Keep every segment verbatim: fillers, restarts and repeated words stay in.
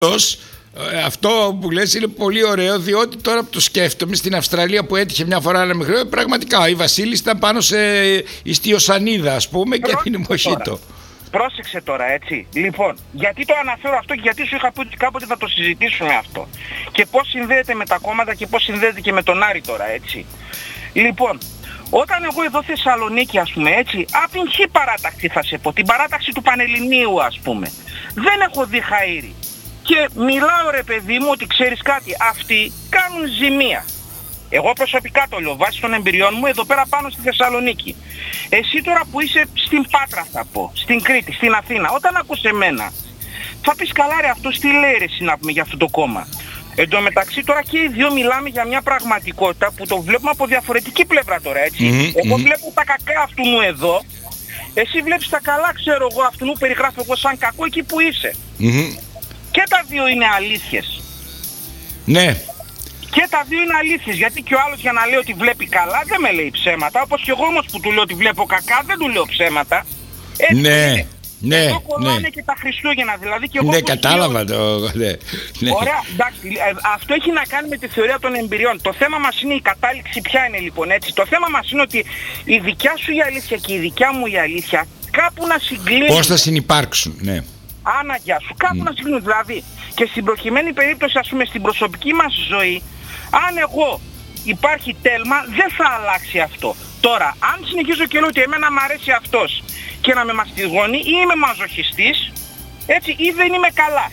Αυτό που λες είναι πολύ ωραίο, διότι τώρα που το σκέφτομαι, στην Αυστραλία που έτυχε μια φορά ένα μικρό, πραγματικά η Βασίλης ήταν πάνω σε ιστιοσανίδα, ας πούμε, και είναι μοχίτο. Πρόσεξε τώρα, έτσι. Λοιπόν, γιατί το αναφέρω αυτό και γιατί σου είχα πει ότι κάποτε θα το συζητήσουμε αυτό. Και πώς συνδέεται με τα κόμματα και πώς συνδέεται και με τον Άρη τώρα, έτσι. Λοιπόν, όταν εγώ εδώ Θεσσαλονίκη, ας πούμε, έτσι, από την χ παράταξη θα σε πω, την παράταξη του Πανελληνίου, ας πούμε, δεν έχω δει χαΐρι. Και μιλάω, ρε παιδί μου, ότι ξέρεις κάτι, αυτοί κάνουν ζημία. Εγώ προσωπικά το λέω, βάσει των εμπειριών μου, εδώ πέρα πάνω στη Θεσσαλονίκη. Εσύ τώρα που είσαι στην Πάτρα, θα πω, στην Κρήτη, στην Αθήνα, όταν ακούς εμένα, θα πεις καλά ρε, αυτός τι λέει ρε εσύ να πούμε για αυτό το κόμμα. Εν τω μεταξύ τώρα και οι δύο μιλάμε για μια πραγματικότητα που το βλέπουμε από διαφορετική πλευρά τώρα, έτσι. Mm-hmm, εγώ mm-hmm. βλέπω τα κακά αυτού μου εδώ, εσύ βλέπεις τα καλά, ξέρω εγώ, αυτού μου περιγράφω εγώ σαν κακό εκεί που είσαι. Mm-hmm. Και τα δύο είναι αλήθειες. Ναι. Και τα δύο είναι αλήθειες, γιατί και ο άλλος για να λέει ότι βλέπει καλά δεν με λέει ψέματα, όπως και εγώ όμως που του λέω ότι βλέπω κακά δεν του λέω ψέματα. Έτσι ναι, είναι. ναι, εδώ κολλάνε ναι. και τα Χριστούγεννα, δηλαδή και εγώ... Ναι, κατάλαβα το... Ναι, ναι. Ωραία, εντάξει, αυτό έχει να κάνει με τη θεωρία των εμπειριών. Το θέμα μας είναι η κατάληξη ποια είναι λοιπόν, έτσι. Το θέμα μας είναι ότι η δικιά σου η αλήθεια και η δικιά μου η αλήθεια κάπου να συγκλίνουν. Πώς θα συνυπάρξουν, ναι. Άναγκια σου, κάπου mm. να συγκλίνουν δηλαδή. Και στην προκειμένη περίπτωση, ας πούμε, στην προσωπική μας ζωή, αν εγώ υπάρχει τέλμα, δεν θα αλλάξει αυτό. Τώρα, αν συνεχίζω και λέω ότι εμένα μου αρέσει αυτός και να με μαστιγώνει, ή είμαι μαζοχιστής, έτσι, ή δεν είμαι καλά.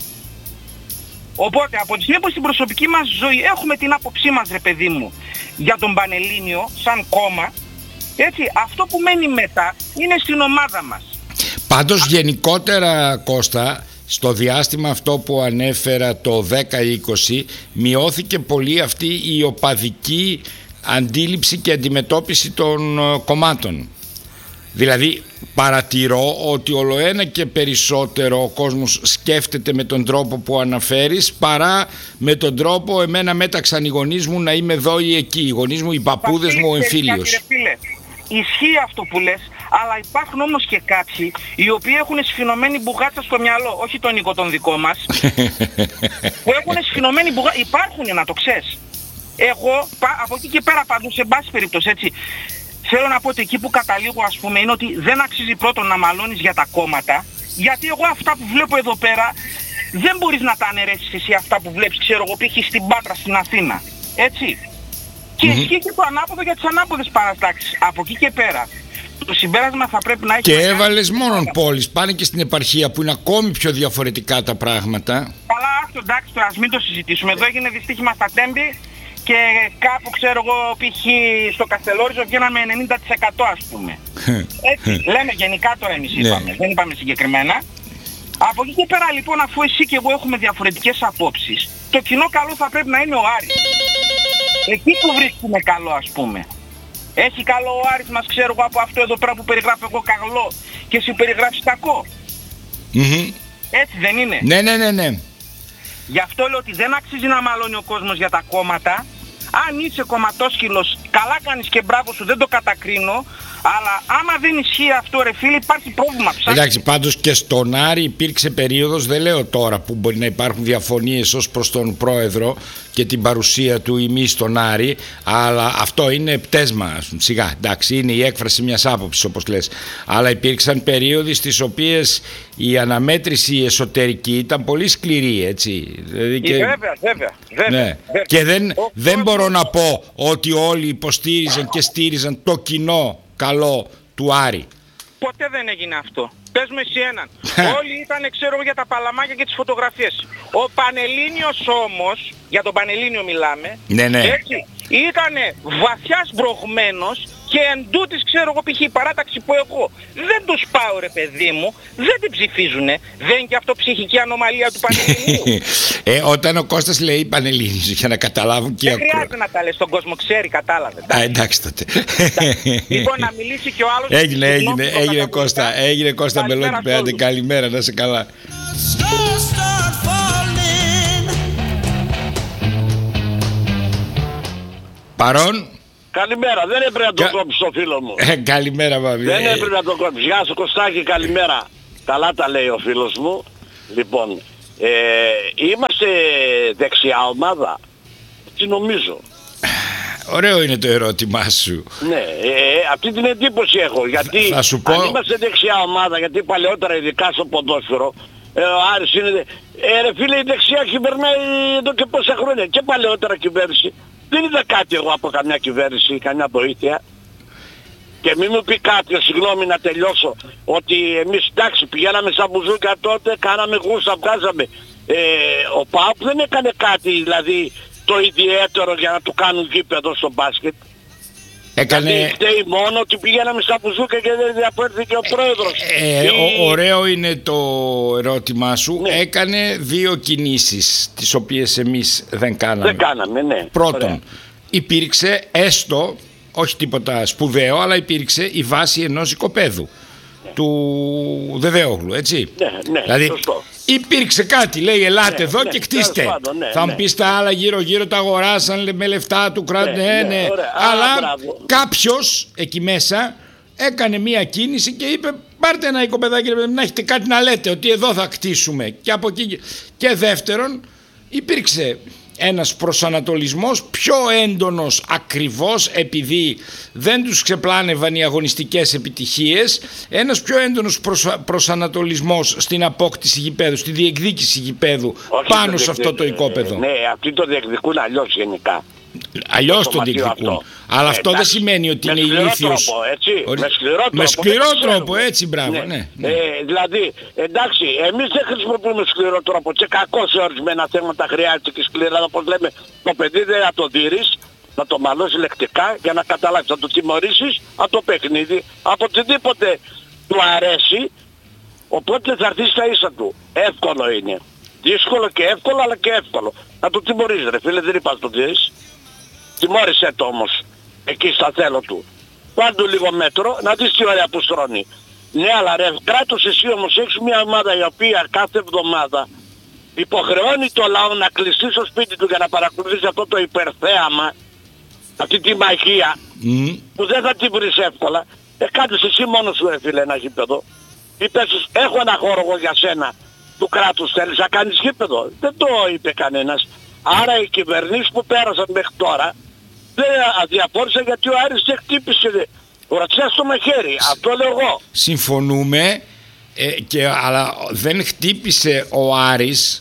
Οπότε, από τη στιγμή που στην προσωπική μας ζωή έχουμε την άποψή μας, ρε παιδί μου, για τον Πανελλήνιο, σαν κόμμα, έτσι, αυτό που μένει μετά είναι στην ομάδα μας. Πάντως, γενικότερα, Κώστα, στο διάστημα αυτό που ανέφερα το δέκα είκοσι, μειώθηκε πολύ αυτή η οπαδική αντίληψη και αντιμετώπιση των κομμάτων. Δηλαδή παρατηρώ ότι ολοένα και περισσότερο ο κόσμος σκέφτεται με τον τρόπο που αναφέρεις παρά με τον τρόπο εμένα μέταξαν οι γονείς μου να είμαι εδώ ή εκεί, οι γονείς μου, οι παππούδες μου, ο εμφύλιος. Ισχύει αυτό που λες, αλλά υπάρχουν όμως και κάποιοι οι οποίοι έχουν σφινωμένη μπουγάτσα στο μυαλό, όχι τον Νίκο τον δικό μας, που έχουν σφινωμένη μπουγάτσα, υπάρχουν να το ξέρεις. Εγώ, από εκεί και πέρα παντού, σε μπάση περίπτωση, έτσι, θέλω να πω ότι εκεί που καταλήγω, ας πούμε, είναι ότι δεν αξίζει πρώτον να μαλώνεις για τα κόμματα, γιατί εγώ αυτά που βλέπω εδώ πέρα, δεν μπορείς να τα αναιρέσεις εσύ αυτά που βλέπεις, ξέρω εγώ, π.χ. στην Πάτρα, στην Αθήνα, έτσι. Και mm-hmm. ισχύει και το ανάποδο για τις ανάποδες παραστάξεις. Από εκεί και πέρα, το συμπέρασμα θα πρέπει να έχει... Και έβαλες μόνον πόλεις, πάνε και στην επαρχία που είναι ακόμη πιο διαφορετικά τα πράγματα. Καλά, αυτό εντάξει, τώρα ας μην το συζητήσουμε. Εδώ έγινε δυστύχημα στα Τέμπη και κάπου, ξέρω εγώ, π.χ. στο Καστελόριζο βγαίναμε ενενήντα τοις εκατό, ας πούμε. Έτσι, λέμε γενικά τώρα εμείς είπαμε, δεν είπαμε συγκεκριμένα. Από εκεί και πέρα λοιπόν, αφού εσύ και εγώ έχουμε διαφορετικές απόψεις, το κοινό καλό θα πρέπει να είναι ο Άρης. Εκεί που βρίσκουμε καλό, ας πούμε. Έχει καλό ο Άρης μας, ξέρω εγώ, από αυτό εδώ πέρα που περιγράφω εγώ καλό και εσύ περιγράφεις κακό. Mm-hmm. Έτσι δεν είναι? Ναι, ναι, ναι, ναι. Γι' αυτό λέω ότι δεν αξίζει να μαλώνει ο κόσμος για τα κόμματα. Αν είσαι κομματόσκυλος, καλά κάνεις και μπράβο σου, δεν το κατακρίνω. Αλλά άμα δεν ισχύει αυτό, ρε φίλε, υπάρχει πρόβλημα. Ψάχνει. Εντάξει, πάντως και στον Άρη υπήρξε περίοδος, δεν λέω τώρα που μπορεί να υπάρχουν διαφωνίες ως προς τον πρόεδρο και την παρουσία του ή μη στον Άρη, αλλά αυτό είναι πτέσμα, σιγά, εντάξει, είναι η έκφραση μιας άποψης όπως λες. Αλλά υπήρξαν περίοδοι στις οποίες η αναμέτρηση εσωτερική ήταν πολύ σκληρή, έτσι. Δηλαδή και... Βέβαια, βέβαια, βέβαια, ναι. βέβαια. Και δεν, δεν μπορώ να πω ότι όλοι υποστήριζαν και στήριζαν το κοινό καλό του Άρη. Ποτέ δεν έγινε αυτό. Πες μου εσύ έναν. Όλοι ήταν, ξέρω, για τα παλαμάκια και τις φωτογραφίες. Ο Πανελλήνιος όμως, για τον Πανελλήνιο μιλάμε, ναι, ναι. έτσι, ήταν βαθιά σμπρωγμένος και εν τούτης, ξέρω εγώ, π.χ. η παράταξη που εγώ δεν τους πάω, ρε παιδί μου, δεν την ψηφίζουνε. Δεν είναι και αυτό ψυχική ανομαλία του Πανελληνίου? ε, όταν ο Κώστας λέει Πανελλήνιος, για να καταλάβουν και δεν χρειάζεται να τα λες, τον κόσμο ξέρει, κατάλαβε. Α, εντάξει τότε. Λοιπόν, να μιλήσει και ο άλλος. Έγινε, έγινε, έγινε Κώστα, έγινε Κώστα Μπελόκη Πέαντε, καλημέρα, να είσαι καλά. Παρόν. Καλημέρα, δεν έπρεπε να το Κα... κόψεις το φίλο μου. Ε, καλημέρα βαβή. Δεν έπρεπε να το κόψεις. Γεια σου Κωστάκη, καλημέρα. Καλά τα λέει ο φίλος μου. Λοιπόν, Ε, είμαστε δεξιά ομάδα. Τι νομίζω. Ωραίο είναι το ερώτημά σου. Ναι, ε, αυτή την εντύπωση έχω. Γιατί θα σου πω... αν είμαστε δεξιά ομάδα, γιατί παλαιότερα ειδικά στο ποδόσφαιρο, ε, ο Άρης είναι... Ε, ρε φίλε, η δεξιά κυβερνάει εδώ και πόσα χρόνια. Και παλαιότερα κυβέρνηση. Δεν είδα κάτι εγώ από καμιά κυβέρνηση, καμιά βοήθεια. Και μην μου πει κάποιος, συγγνώμη να τελειώσω, ότι εμείς εντάξει πηγαίναμε στα μπουζούκα τότε, κάναμε γούστα, βγάζαμε. Ε, ο ΠΑΟΚ δεν έκανε κάτι δηλαδή το ιδιαίτερο για να του κάνουν γήπεδο στο μπάσκετ. Έκανε... Δηλαδή φταίει μόνο ότι πηγαίναμε στα μπουζούκα και δεν διαφέρθηκε ο πρόεδρος. Ε, ή... ο, ωραίο είναι το ερώτημά σου. Ναι. Έκανε δύο κινήσεις τις οποίες εμείς δεν κάναμε. Δεν κάναμε, ναι. Πρώτον, ωραία. Υπήρξε έστω, όχι τίποτα σπουδαίο, αλλά υπήρξε η βάση ενός οικοπαίδου. Ναι. Του Δεδέογλου, έτσι. Ναι, ναι, δηλαδή σωστό. Υπήρξε κάτι, λέει ελάτε ναι, εδώ ναι, και κτίστε. Πάντων, ναι, θα μου ναι. πεις τα άλλα γύρω γύρω τα αγοράσαν με λεφτά του κράτου. Ναι, ναι, ναι. Αλλά κάποιος εκεί μέσα έκανε μία κίνηση και είπε πάρτε ένα οικοπεδάκι να έχετε κάτι να λέτε ότι εδώ θα κτίσουμε. Και από εκεί. Και δεύτερον υπήρξε ένας προσανατολισμός πιο έντονος ακριβώς επειδή δεν τους ξεπλάνευαν οι αγωνιστικές επιτυχίες, ένας πιο έντονος προσα... προσανατολισμός στην απόκτηση γηπέδου, στη διεκδίκηση γηπέδου. Όχι πάνω σε αυτό το οικόπεδο. Ναι, αυτοί το διεκδικούν αλλιώς γενικά. Αλλιώς το διεκδικούν. Αυτό. Αλλά ε, αυτό εντάξει, δεν σημαίνει ότι είναι ηλίθιος. Τρόπο, έτσι. Ορι... Με σκληρό τρόπο. Με σκληρό τρόπο, έτσι, μπράβο. Ναι. Ναι, ναι. Ε, δηλαδή, εντάξει, εμείς δεν χρησιμοποιούμε σκληρό τρόπο και κακώς σε ορισμένα θέματα χρειάζεται και σκληρά. Όπως λέμε, το παιδί δεν θα το δείρεις, να το μαλώσει λεκτικά για να καταλάβεις. Θα το τιμωρήσεις από το παιχνίδι, από οτιδήποτε του αρέσει, οπότε θα έρθει στα ίσα του. Εύκολο είναι. Δύσκολο και εύκολο, αλλά και εύκολο. Να το τιμωρείς ρε φίλε, δεν είπα να το δεις. Τιμώρησέ το όμως, εκεί στα θέλω του. Πάντου λίγο μέτρο, να δεις τι ωραία που στρώνει. Ναι, αλλά ρε, κράτος εσύ όμως έχεις μια ομάδα η οποία κάθε εβδομάδα υποχρεώνει το λαό να κλειστεί στο σπίτι του για να παρακολουθήσει αυτό το υπερθέαμα, αυτή τη μαγεία, mm. που δεν θα την βρεις εύκολα. Ε, κάνεις εσύ μόνος σου ρε φίλε ένα γήπεδο. Είπες, έχω ένα χώρο εγώ για σένα, του κράτους θέλεις να κάνεις γήπεδο. Δεν το είπε κανένας. Άρα οι κυβερνήσεις που πέρασαν μέχρι τώρα δεν αδιαφόρησαν γιατί ο Άρης δεν χτύπησε ουρατσιά στο μαχαίρι. Αυτό λέω εγώ. Συμφωνούμε, ε, και, αλλά δεν χτύπησε ο Άρης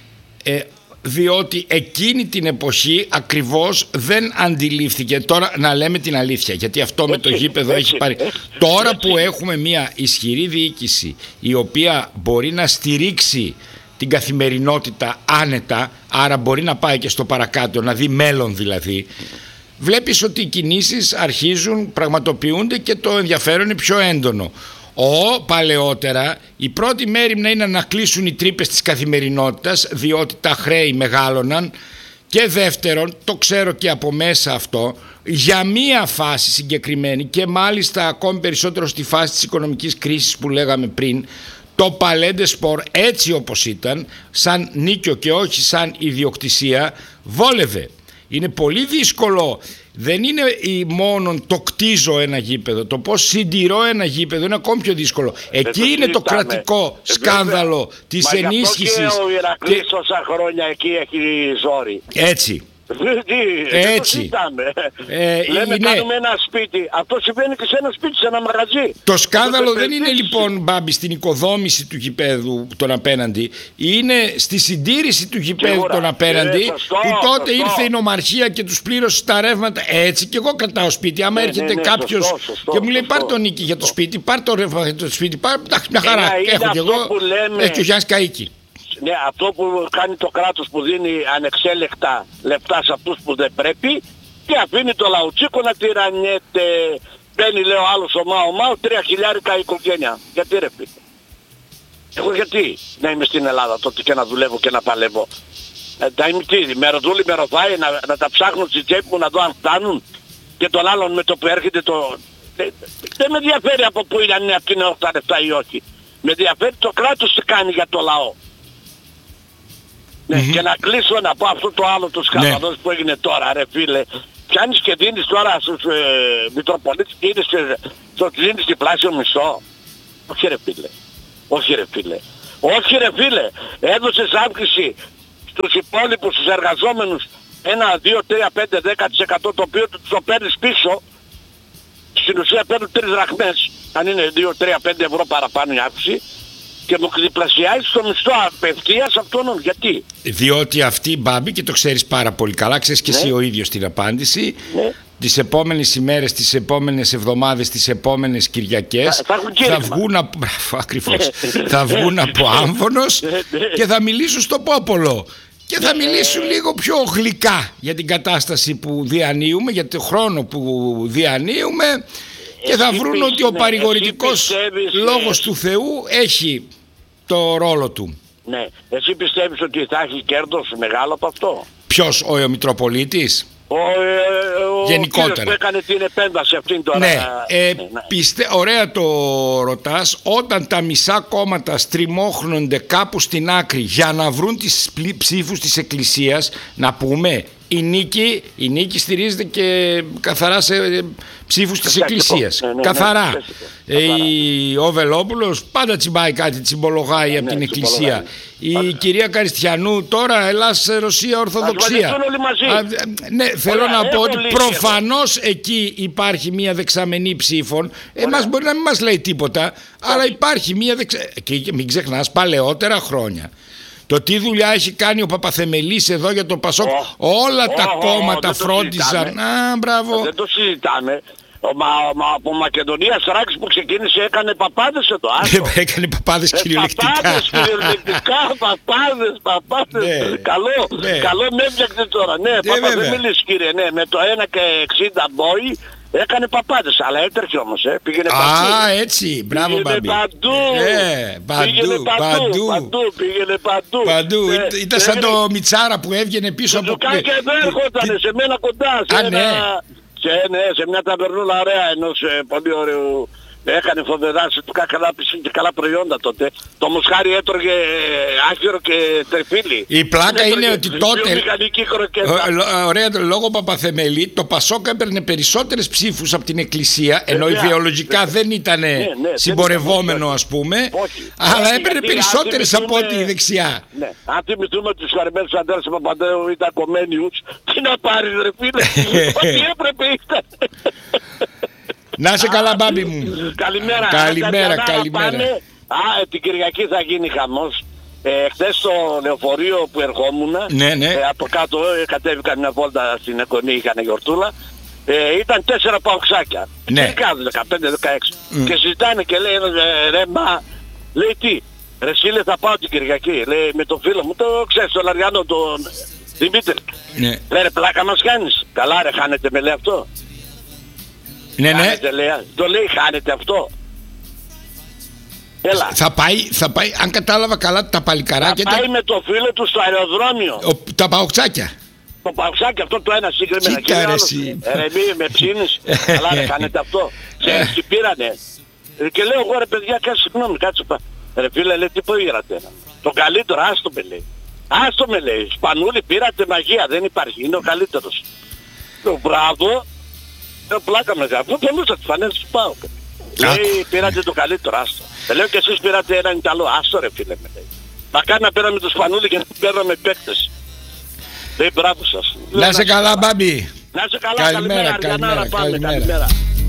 ε, διότι εκείνη την εποχή ακριβώς δεν αντιλήφθηκε. Τώρα να λέμε την αλήθεια, γιατί αυτό έτσι, με το γήπεδο έτσι, έχει πάρει έτσι, τώρα έτσι. Που έχουμε μια ισχυρή διοίκηση η οποία μπορεί να στηρίξει την καθημερινότητα άνετα, άρα μπορεί να πάει και στο παρακάτω, να δει μέλλον δηλαδή, βλέπεις ότι οι κινήσεις αρχίζουν, πραγματοποιούνται και το ενδιαφέρον είναι πιο έντονο. Ο παλαιότερα η πρώτη μέριμνα είναι να κλείσουν οι τρύπες της καθημερινότητας διότι τα χρέη μεγάλωναν, και δεύτερον, το ξέρω και από μέσα αυτό, για μία φάση συγκεκριμένη και μάλιστα ακόμη περισσότερο στη φάση της οικονομικής κρίσης που λέγαμε πριν, το Παλέντε Σπορ έτσι όπως ήταν, σαν νίκιο και όχι σαν ιδιοκτησία, βόλευε. Είναι πολύ δύσκολο, δεν είναι μόνο το κτίζω ένα γήπεδο, το πώς συντηρώ ένα γήπεδο είναι ακόμη πιο δύσκολο. Εκεί είναι το κρατικό σκάνδαλο ε, της ενίσχυσης. Μα γι' αυτό και ο Ηρακλής και... τόσα χρόνια εκεί έχει ζόρι. Έτσι. Έτσι. Ε, Λέμε είναι... κάνουμε ένα σπίτι. Αυτό συμβαίνει και σε ένα σπίτι, σε ένα μαγαζί. Το σκάνδαλο δεν είναι λοιπόν, Μπάμπη, στην οικοδόμηση του γηπέδου τον απέναντι. Είναι στη συντήρηση του γηπέδου Σίγουρα. τον απέναντι, ε, σωστό, που τότε σωστό. ήρθε η νομαρχία και τους πλήρωσε τα ρεύματα. Έτσι και εγώ κρατάω σπίτι. Άμα ναι, έρχεται ναι, ναι, κάποιος σωστό, σωστό, και μου λέει πάρ' το νίκη για το σπίτι, πάρ' το ρεύμα για το σπίτι, πάρ' μια χαρά. Έχω κι εγώ. Έχει και ο Γιάννης Καΐκη. Ναι, αυτό που κάνει το κράτος που δίνει ανεξέλεκτα λεπτά σε αυτούς που δεν πρέπει και αφήνει το λαουτσίκο να τυραννιέται. Μπαίνει λέει ο άλλος ο Μάο Μάο τρία χιλιάρικα οικογένεια. Γιατί ρε πει. Εγώ γιατί να είμαι στην Ελλάδα τότε και να δουλεύω και να παλεύω. Ε, τα είμαι τι, μεροδούλη, μεροφάει, να, να τα ψάχνω στη τσέπη μου να δω αν φτάνουν και τον άλλον με το που έρχεται το... Δεν, δεν με ενδιαφέρει από πού είναι, αν είναι αυτήν τα λεφτά ή όχι. Με ενδιαφέρει το κράτος τι κάνει για το λαό. Ναι, mm-hmm. Και να κλείσω να πω αυτό το άλλο το σκανδαλός ναι. που έγινε τώρα ρε φίλε. Πιάνεις και δίνεις τώρα στους ε, Μητροπολίτες και είδες στο δίνεις την πλάσιο μισθό. Όχι ρε φίλε. Όχι ρε φίλε. Όχι ρε φίλε, έδωσες αύξηση στους υπόλοιπους, στους εργαζόμενους ένα, δύο, τρία, πέντε, δέκα τοις εκατό το οποίο το παίρνεις πίσω. Στην ουσία παίρνουν τρεις δραχμές, αν είναι δύο, τρία, πέντε ευρώ παραπάνω η αύξηση και μου διπλασιάζει το μισθό απευθείας αυτόν. Γιατί? Διότι αυτή, Μπάμπη, και το ξέρεις πάρα πολύ καλά, ξέρεις και ναι. εσύ ο ίδιος την απάντηση, ναι. τις επόμενες ημέρες, τις επόμενες εβδομάδες, τις επόμενες Κυριακές θα, θα, θα βγουν από, ακριβώς, θα βγουν από Άμβονος και θα μιλήσουν στο Πόπολο. Και θα μιλήσουν λίγο πιο γλυκά για την κατάσταση που διανύουμε, για τον χρόνο που διανύουμε και θα βρουν ότι ο παρηγορητικός λόγος του Θεού έχει το ρόλο του. Ναι, εσύ πιστεύεις ότι θα έχει κέρδος μεγάλο από αυτό? Ποιος, ο, ο Μητροπολίτης? Ο, ε, ο γενικότερα που έκανε την επέμβαση αυτήν τώρα. Ναι, ε, ναι, ναι. Πιστε, ωραία το ρωτάς. Όταν τα μισά κόμματα στριμώχνονται κάπου στην άκρη για να βρουν τις ψήφους της Εκκλησίας, να πούμε, η νίκη, η νίκη στηρίζεται και καθαρά σε ψήφους της Εκκλησίας. Ναι, ναι, ναι, καθαρά. Ναι, ναι, ναι, ναι. Ο Βελόπουλος πάντα τσιμπάει κάτι, τσιμπολογάει ναι, από ναι, την Εκκλησία. Η πάντα. Κυρία Καριστιανού τώρα Ελλάς Ρωσία Ορθοδοξία. Α, ναι, θέλω Ωραία, να πω ότι προφανώς εδώ. Εκεί υπάρχει μια δεξαμενή ψήφων. Εμάς μπορεί να μην μας λέει τίποτα, Ωραία. αλλά υπάρχει μια δεξαμενή. Και μην ξεχνάς παλαιότερα χρόνια. Το τι δουλειά έχει κάνει ο Παπαθεμελής εδώ για το Πασόκ, oh, όλα oh, τα oh, κόμματα oh, φρόντιζαν. Α, μπράβο. Δεν το συζητάμε. Ο, μα, μα, από Μακεδονία Σράκης που ξεκίνησε έκανε παπάδες εδώ. Έκανε παπάδες κυριολεκτικά. Παπάδες κυριολεκτικά, παπάδες, παπάδες. Ναι, καλό, ναι. καλό με έπιαξε τώρα. Ναι, ναι Παπαθεμελής κύριε, ναι, με το ένα και εξήντα μπόι. Έκανε παπάδες, αλλά έτρεχε όμως, ε. πήγαινε παντού. Α, έτσι, μπράβο Μπαμπή. Πήγαινε παντού. Ε, παντού, πήγαινε παντού, παντού, παντού, πήγαινε παντού. Παντού, ε, ήταν σαν ε, το Μιτσάρα που έβγαινε πίσω από... Και του δεν έρχονταν σε μένα κοντά, σε, Α, ένα, ναι. σε, ναι, σε μια ταβερνούλα ωραία ενός ε, πολύ ωραίου... Έκανε φοβερά, σε του καλά και καλά προϊόντα τότε. Το μοσχάρι έτρωγε άχυρο και τρεφίλι. Η πλάκα είναι ότι τότε, ωραία, λόγω Παπαθεμελή, το Πασόκ έπαιρνε περισσότερες ψήφους από την Εκκλησία, ενώ ιδεολογικά δεν ήταν ναι, ναι, συμπορευόμενο ας πούμε, όχι. αλλά όχι, έπαιρνε περισσότερες από ό,τι η δεξιά. Ναι. Αν θυμηθούμε τους χαρημένους αντέρες του Παπαντέου ήταν κομμένιους, τι να πάρεις ρε φίλε, ό,τι έπρεπε ήταν. Να είσαι καλά Μπάμπη μου. Καλημέρα. Καλημέρα, καλημέρα. Α, την Κυριακή θα γίνει χαμός. Ε, χθες στο λεωφορείο που ερχόμουν, ναι, ναι. Ε, από κάτω ε, κατέβηκαν μια βόλτα στην Εκονή, είχαν γιορτούλα. Ε, ήταν τέσσερα παοξάκια. Ναι. δεκαπέντε δεκαέξι. Mm. Και συζητάνε και λέει ε, ρε μα, λέει τι, ρε Σίλε θα πάω την Κυριακή. Λέει με τον φίλο μου, το ξέρεις, τον Λαριάνο, τον Δημήτρη. Ναι. Λέει ρε πλάκα μας κάνεις. Καλά ρε χάνετε με λέει αυτό. Ναι, ναι. Χάνετε, λέει, το λέει χάνετε αυτό. Έλα. Θα πάει, θα πάει, αν κατάλαβα καλά τα παλικαράκια. Θα πάει τα... με το φίλο του στο αεροδρόμιο. Ο, τα παοξάκια. Το παοξάκι αυτό το ένα συγκεκριμένα. Κοίτα ρε εσύ. Ρε μη με ψήνεις. Αλλά ρε κάνετε αυτό. Ξέρεις τι πήρανε. Και λέω εγώ ρε παιδιά κάτσε συγγνώμη κάτσε πά. Ρε φίλε λέει τι πήρατε. Το καλύτερο άστο με λέει. Άστο με λέει. Σπανούλη πήρατε μαγεία δεν υπάρχει. Είναι ο καλύτερος. Το μπράβο. Ε, πλάκα με αυτό, πολλούσα τις φανέλες του πάω. Λέει πήρατε το καλύτερο άστο. Ε, λέω και εσείς πήρατε έναν Ιταλό. Άστο ρε φίλε με λέει. Μακάρι να πέραμε το Σπανούλη και να πέραμε παίκτες. Λέει μπράβο σας. Να είσαι καλά Μπάμπη. Να είσαι καλά. Καλημέρα, καλημέρα, καλημέρα, καλημέρα.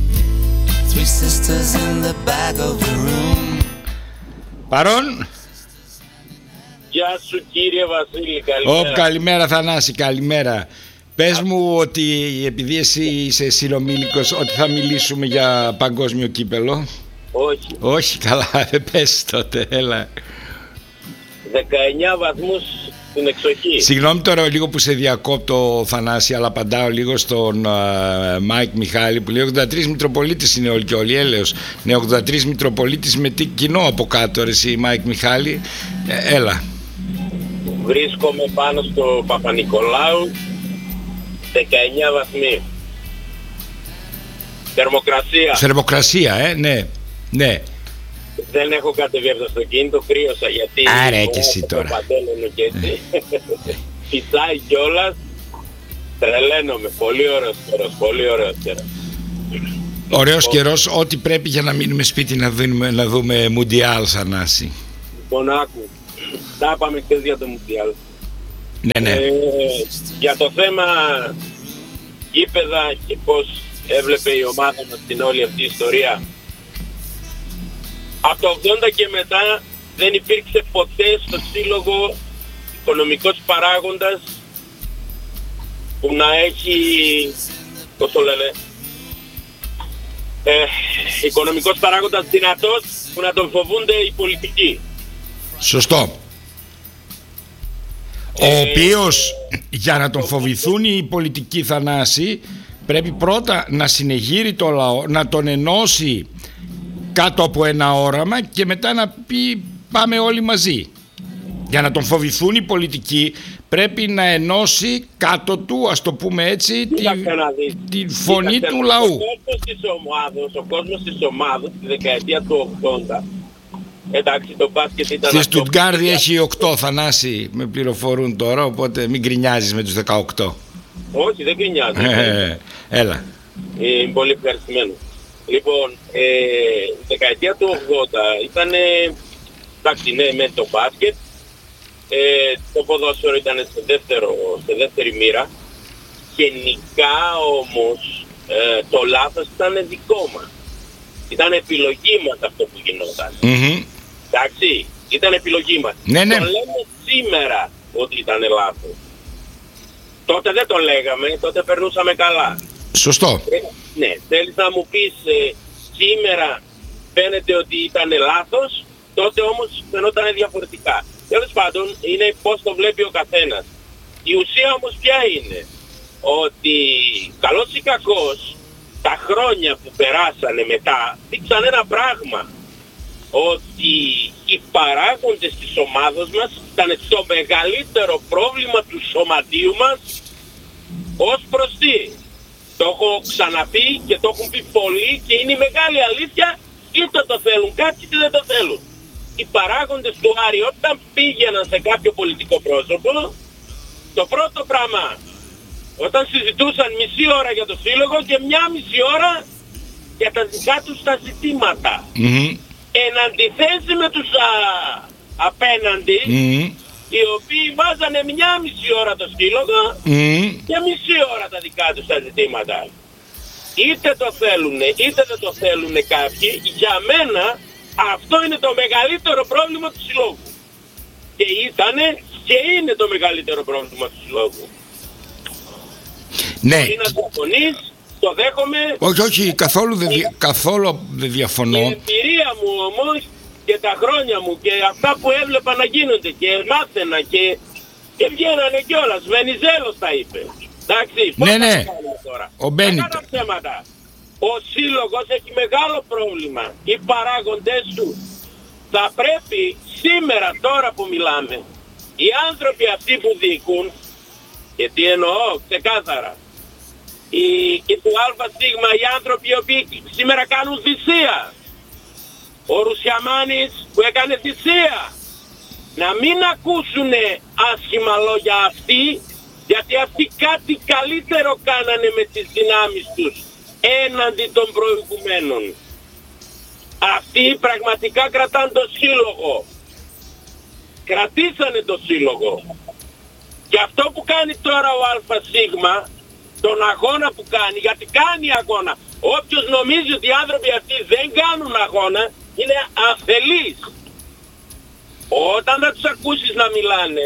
Παρόν. Γεια σου κύριε Βασίλη, καλημέρα. Ω, καλημέρα Θανάση, καλημέρα. Πες μου ότι επειδή εσύ είσαι συνομήλικος ότι θα μιλήσουμε για παγκόσμιο κύπελο. Όχι. Όχι, καλά, δεν πες τότε, έλα. δεκαεννιά βαθμούς στην εξοχή. Συγγνώμη τώρα λίγο που σε διακόπτω Θανάση, αλλά απαντάω λίγο στον uh, Μάικ Μιχάλη που λέει ογδόντα τρεις Μητροπολίτες είναι όλοι και όλοι, έλεος. Ναι, ογδόντα τρεις Μητροπολίτες με τι κοινό από κάτω ρε εσύ Μάικ Μιχάλη, ε, έλα. Βρίσκομαι πάνω στο Παπα-Νικολάου, δεκαεννιά βαθμοί. Θερμοκρασία. Θερμοκρασία, ε, ναι, ναι. Δεν έχω κατεβεί από το αυτοκίνητο, κρύωσα γιατί... Άρα και εσύ τώρα. Και έτσι. Φυσάει κιόλας. Τρελαίνομαι. Πολύ ωραίος καιρός, πολύ ωραίος καιρός. Ωραίος καιρός, ό,τι πρέπει για να μείνουμε σπίτι να δούμε, να δούμε Μουντιάλ Θανάση. Λοιπόν, άκου. Τα είπαμε χθες για το Μουντιάλ. Ναι, ναι. Ε, για το θέμα γήπεδα και πώς έβλεπε η ομάδα μας την όλη αυτή η ιστορία. Από το ογδόντα και μετά δεν υπήρξε ποτέ στο σύλλογο οικονομικός παράγοντας που να έχει, πώς το λένε, ε, οικονομικός παράγοντας δυνατός που να τον φοβούνται οι πολιτικοί. Σωστό. Ο ε, οποίος για να τον φοβηθούν οι πολιτικοί, Θανάση, πρέπει πρώτα να συνεγείρει το λαό, να τον ενώσει κάτω από ένα όραμα και μετά να πει πάμε όλοι μαζί. Για να τον φοβηθούν οι πολιτικοί πρέπει να ενώσει κάτω του, ας το πούμε έτσι, τη, τη φωνή του να... λαού. Ο κόσμος της ομάδος, ο κόσμος της ομάδος τη δεκαετία του ογδόντα, εντάξει, το μπάσκετ ήταν... Στη Στουτγκάρδη έχει οκτώ, Θανάση, με πληροφορούν τώρα, οπότε μην γκρινιάζεις με τους δεκαοκτώ. Όχι, δεν γκρινιάζω. Ε, έλα. Είμαι πολύ ευχαριστημένος. Λοιπόν, ε, η δεκαετία του ογδόντα ήταν, εντάξει, ναι, με το μπάσκετ, ε, το ποδόσφαιρο ήταν σε, δεύτερο, σε δεύτερη μοίρα. Γενικά όμως ε, το λάθος ήταν δικό μας. Ήταν επιλογή μας αυτό που γινόταν. Mm-hmm. Εντάξει, ήταν επιλογή μας. Ναι, ναι. Το λέμε σήμερα ότι ήταν λάθος. Τότε δεν το λέγαμε, τότε περνούσαμε καλά. Σωστό. Ε, ναι, θέλεις να μου πεις ε, σήμερα φαίνεται ότι ήταν λάθος, τότε όμως φαινόταν διαφορετικά. Τέλος πάντων, είναι πώς το βλέπει ο καθένας. Η ουσία όμως ποια είναι? Ότι καλός ή κακός, τα χρόνια που περάσανε μετά δείξαν ένα πράγμα. Ότι οι παράγοντες της ομάδας μας ήταν το μεγαλύτερο πρόβλημα του σωματείου μας ως προς τι. Το έχω ξαναπεί και το έχουν πει πολλοί και είναι η μεγάλη αλήθεια, είτε το θέλουν κάποιοι είτε δεν το θέλουν. Οι παράγοντες του Άρη όταν πήγαιναν σε κάποιο πολιτικό πρόσωπο, το πρώτο πράγμα, όταν συζητούσαν μισή ώρα για το σύλλογο και μια μισή ώρα για τα δικά τους τα ζητήματα. Mm-hmm. Εν αντιθέσει με τους α, απέναντι, mm-hmm. οι οποίοι βάζανε μια μισή ώρα το σύλλογο mm-hmm. και μισή ώρα τα δικά τους τα ζητήματα. Είτε το θέλουνε είτε δεν το θέλουνε κάποιοι, για μένα αυτό είναι το μεγαλύτερο πρόβλημα του συλλόγου. Και ήτανε και είναι το μεγαλύτερο πρόβλημα του συλλόγου. Ναι. Μπορεί να διαφωνείς, το δέχομαι. Όχι, όχι, καθόλου δεν, δι... καθόλου δεν διαφωνώ. Η εμπειρία μου όμως και τα χρόνια μου και αυτά που έβλεπα να γίνονται και μάθαινα και, και βγαίνανε κιόλας. Βενιζέλος τα είπε. Εντάξει, πώς ναι, ναι. τώρα. Ο Μπένιτ. Ο σύλλογος έχει μεγάλο πρόβλημα. Οι παράγοντες του θα πρέπει σήμερα, τώρα που μιλάμε, οι άνθρωποι αυτοί που διοικούν, και τι εννοώ ξεκάθαρα, οι, οι του ΑΣ, οι άνθρωποι οι οποίοι σήμερα κάνουν θυσία, ο Ρουσιαμάνης που έκανε θυσία, να μην ακούσουνε άσχημα λόγια αυτοί, γιατί αυτοί κάτι καλύτερο κάνανε με τις δυνάμεις τους έναντι των προηγουμένων. Αυτοί πραγματικά κρατάνε το σύλλογο. Κρατήσανε το σύλλογο. Και αυτό που κάνει τώρα ο ΑΣ, τον αγώνα που κάνει, γιατί κάνει αγώνα. Όποιος νομίζει ότι οι άνθρωποι αυτοί δεν κάνουν αγώνα, είναι αφελής. Όταν θα τους ακούσεις να μιλάνε,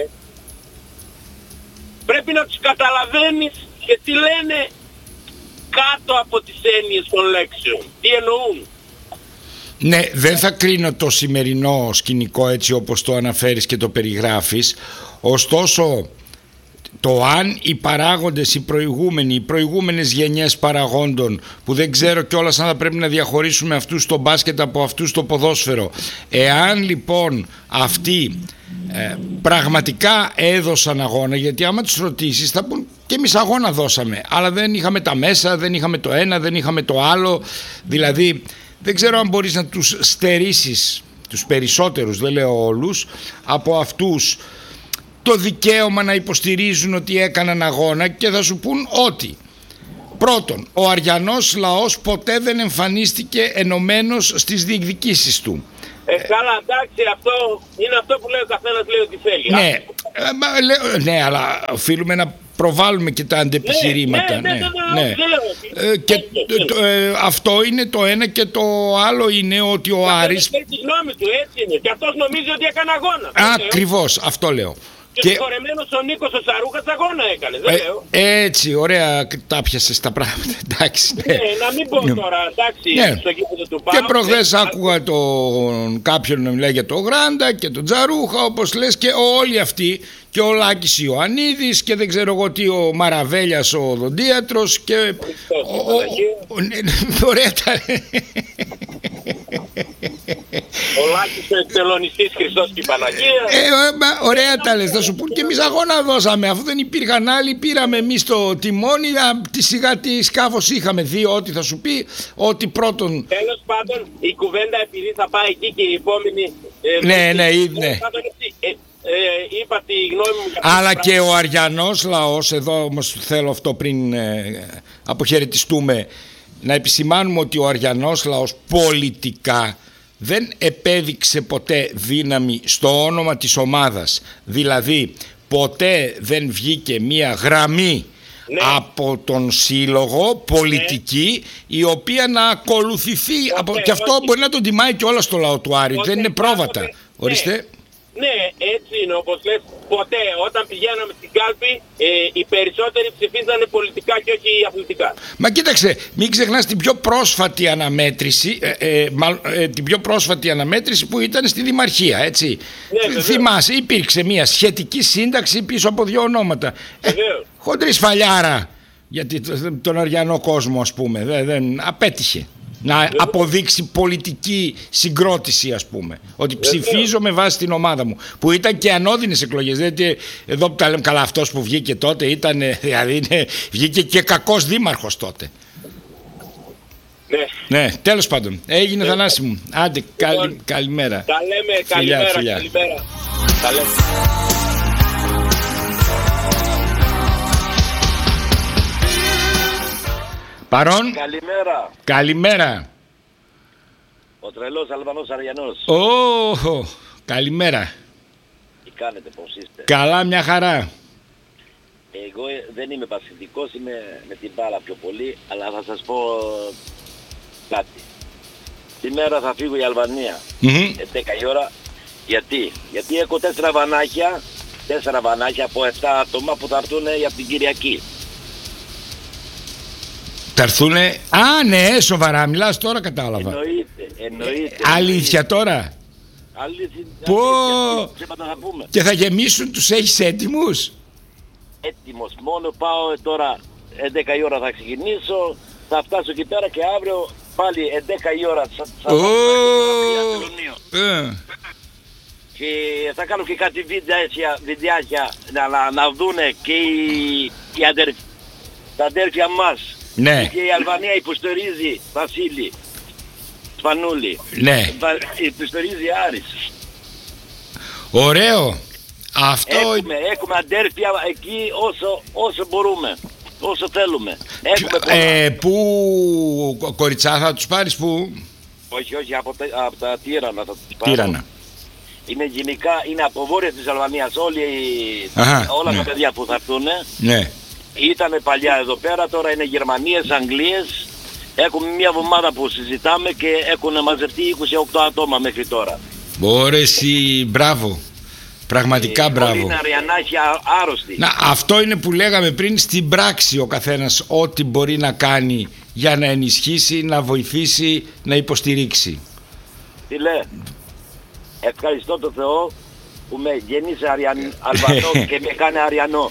πρέπει να τους καταλαβαίνεις και τι λένε κάτω από τις έννοιες των λέξεων. Τι εννοούν. Ναι, δεν θα κρίνω το σημερινό σκηνικό έτσι όπως το αναφέρεις και το περιγράφεις. Ωστόσο, το αν οι παράγοντες, οι προηγούμενοι, οι προηγούμενες γενιές παραγόντων, που δεν ξέρω κιόλας αν θα πρέπει να διαχωρίσουμε αυτούς στο μπάσκετ από αυτούς στο ποδόσφαιρο, εάν λοιπόν αυτοί ε, πραγματικά έδωσαν αγώνα, γιατί άμα τους ρωτήσεις θα πούν και εμείς αγώνα δώσαμε, αλλά δεν είχαμε τα μέσα, δεν είχαμε το ένα, δεν είχαμε το άλλο, δηλαδή δεν ξέρω αν μπορείς να τους στερήσεις, τους περισσότερους, δεν λέω όλους, από αυτούς το δικαίωμα να υποστηρίζουν ότι έκαναν αγώνα, και θα σου πούν ότι πρώτον, ο αριανός λαός ποτέ δεν εμφανίστηκε ενωμένος στις διεκδικήσεις του. Ε, καλά, εντάξει, αυτό είναι αυτό που λέει ο καθένας, λέει ότι θέλει. Ναι, ε, μα, λέω, ναι, αλλά οφείλουμε να προβάλλουμε και τα αντεπιχειρήματα. Ναι, ναι, ναι, ναι, ναι, ναι. Ε, και το, το, ε, αυτό είναι το ένα, και το άλλο είναι ότι ο Άρης... Έχει τη γνώμη του, έτσι είναι. Και αυτός νομίζει ότι έκανε αγώνα. Ακριβώς, αυτό λέω. Και συγχωρεμένος ο Νίκος ο Σαρούχας αγώνα έκανε, δεν ε, λέω. Έτσι, ωραία, τα πιάσες τα πράγματα, εντάξει. Ναι, ναι να μην πω τώρα, εντάξει, ναι. Στο γήπεδο του Πάου. Και προχθές ναι, άκουγα τον, κάποιον να μιλάει για το Γράντα και τον Τζαρούχα, όπως λες, και όλοι αυτοί, και ο Λάκης Ιωαννίδης και δεν ξέρω εγώ τι, ο Μαραβέλιας ο οδοντίατρος και... Ο, ο, ο, ο, ναι, ωραία τα... Ο Λάκης ο εκτελονιστής Χριστός και η Παναγία. Ε, ωραία τα λες, θα σου πούν και εμείς αγώνα δώσαμε. Αφού δεν υπήρχαν άλλοι, πήραμε εμείς το τιμόνι, τη σιγά τη σκάφος είχαμε δει, ό,τι θα σου πει, ότι πρώτον... Τέλος πάντων, η κουβέντα επειδή θα πάει εκεί και η επόμενη... Ε, ναι, ναι, ναι. Ε, ε, είπα τη γνώμη μου. Αλλά και ο αριανός λαός, εδώ όμως θέλω αυτό πριν ε, αποχαιρετιστούμε, να επισημάνουμε ότι ο αριανός λαός πολιτικά δεν επέδειξε ποτέ δύναμη στο όνομα της ομάδας. Δηλαδή ποτέ δεν βγήκε μία γραμμή ναι. από τον σύλλογο πολιτική ναι. η οποία να ακολουθηθεί ποτέ, από... και αυτό όχι. Μπορεί να τον τιμάει και όλα στο λαό του Άρη. Ποτέ, δεν είναι πρόβατα. Ποτέ, ορίστε. Ναι. Ναι, έτσι είναι, όπως λες, ποτέ όταν πηγαίναμε στην κάλπη ε, οι περισσότεροι ψηφίζανε πολιτικά και όχι αθλητικά. Μα κοίταξε, μην ξεχνάς την πιο πρόσφατη αναμέτρηση, ε, ε, μα, ε, την πιο πρόσφατη αναμέτρηση που ήταν στη Δημαρχία, έτσι. Ναι, θυμάσαι, υπήρξε μια σχετική σύνταξη πίσω από δύο ονόματα. Ε, χοντρή σφαλιάρα για τον αριανό κόσμο, ας πούμε, δεν, δεν απέτυχε. Να αποδείξει πολιτική συγκρότηση, ας πούμε. Ότι ψηφίζω με βάση την ομάδα μου. Που ήταν και ανώδυνες εκλογές. Δηλαδή, εδώ που τα λέμε καλά, αυτός που βγήκε τότε ήταν, δηλαδή, είναι, βγήκε και κακός δήμαρχος τότε. Ναι. Ναι, τέλος πάντων. Έγινε ναι. Θανάση μου. Άντε, καλη, λοιπόν, καλημέρα. Τα λέμε, καλημέρα, φιλιά, φιλιά. Καλημέρα. Τα λέμε. Παρόν. Καλημέρα. Καλημέρα. Ο τρελός Αλβανός Αριανός. Ω, oh, καλημέρα. Τι κάνετε, πώς είστε? Καλά, μια χαρά. Εγώ δεν είμαι παθητικός, είμαι με την μπάλα πιο πολύ, αλλά θα σας πω κάτι. Σήμερα θα φύγω η Αλβανία, mm-hmm. δέκα η ώρα. Γιατί? Γιατί έχω τέσσερα βανάκια, τέσσερα βανάκια από επτά άτομα που θα έρθουν για την Κυριακή. Θα έρθουνε... Α, ναι, σοβαρά, μιλάς τώρα, κατάλαβα. Εννοείται, εννοείται. Αλήθεια τώρα. Αλήθεια, Πω... αλήθεια, θα πούμε. Και θα γεμίσουν, τους έχεις έτοιμους? Έτοιμος, μόνο πάω τώρα, έντεκα η ώρα θα ξεκινήσω, θα φτάσω εκεί πέρα και αύριο πάλι έντεκα η ώρα θα, θα, oh. θα, uh. και θα κάνω και κάτι βιντεάκια, βιντεάκια να, να, να δούνε και οι, οι αδερφ, τα αδέρφια μας. Ναι. Και η Αλβανία υποστηρίζει Βασίλη Σπανούλη. Ναι. Υποστηρίζει Άρης. Ωραίο. Αυτό... Έχουμε, έχουμε αδέρφια εκεί όσο, όσο μπορούμε. Όσο θέλουμε. Έχουμε ε, πού κοριτσά θα τους πάρεις, πού? Όχι, όχι, από τα, από τα Τύρανα θα τους πάρω. Τύρανα. Είναι γενικά, είναι από βόρεια της Αλβανίας όλοι, Αχα, όλα ναι. τα παιδιά που θα έρθουν. Ναι. Ήτανε παλιά εδώ πέρα, τώρα είναι Γερμανίες, Αγγλίες. Έχουμε μια εβδομάδα που συζητάμε και έχουν μαζευτεί είκοσι οκτώ άτομα μέχρι τώρα. Μπόρεση, μπράβο. Πραγματικά ε, μπράβο. Είναι αριανάχοι άρρωστοι. Να, αυτό είναι που λέγαμε πριν, στην πράξη ο καθένας ό,τι μπορεί να κάνει για να ενισχύσει, να βοηθήσει, να υποστηρίξει. Τι λέει. Ευχαριστώ τον Θεό που με γεννήσε αριαν... Αλβανό και με κάνει αριανό.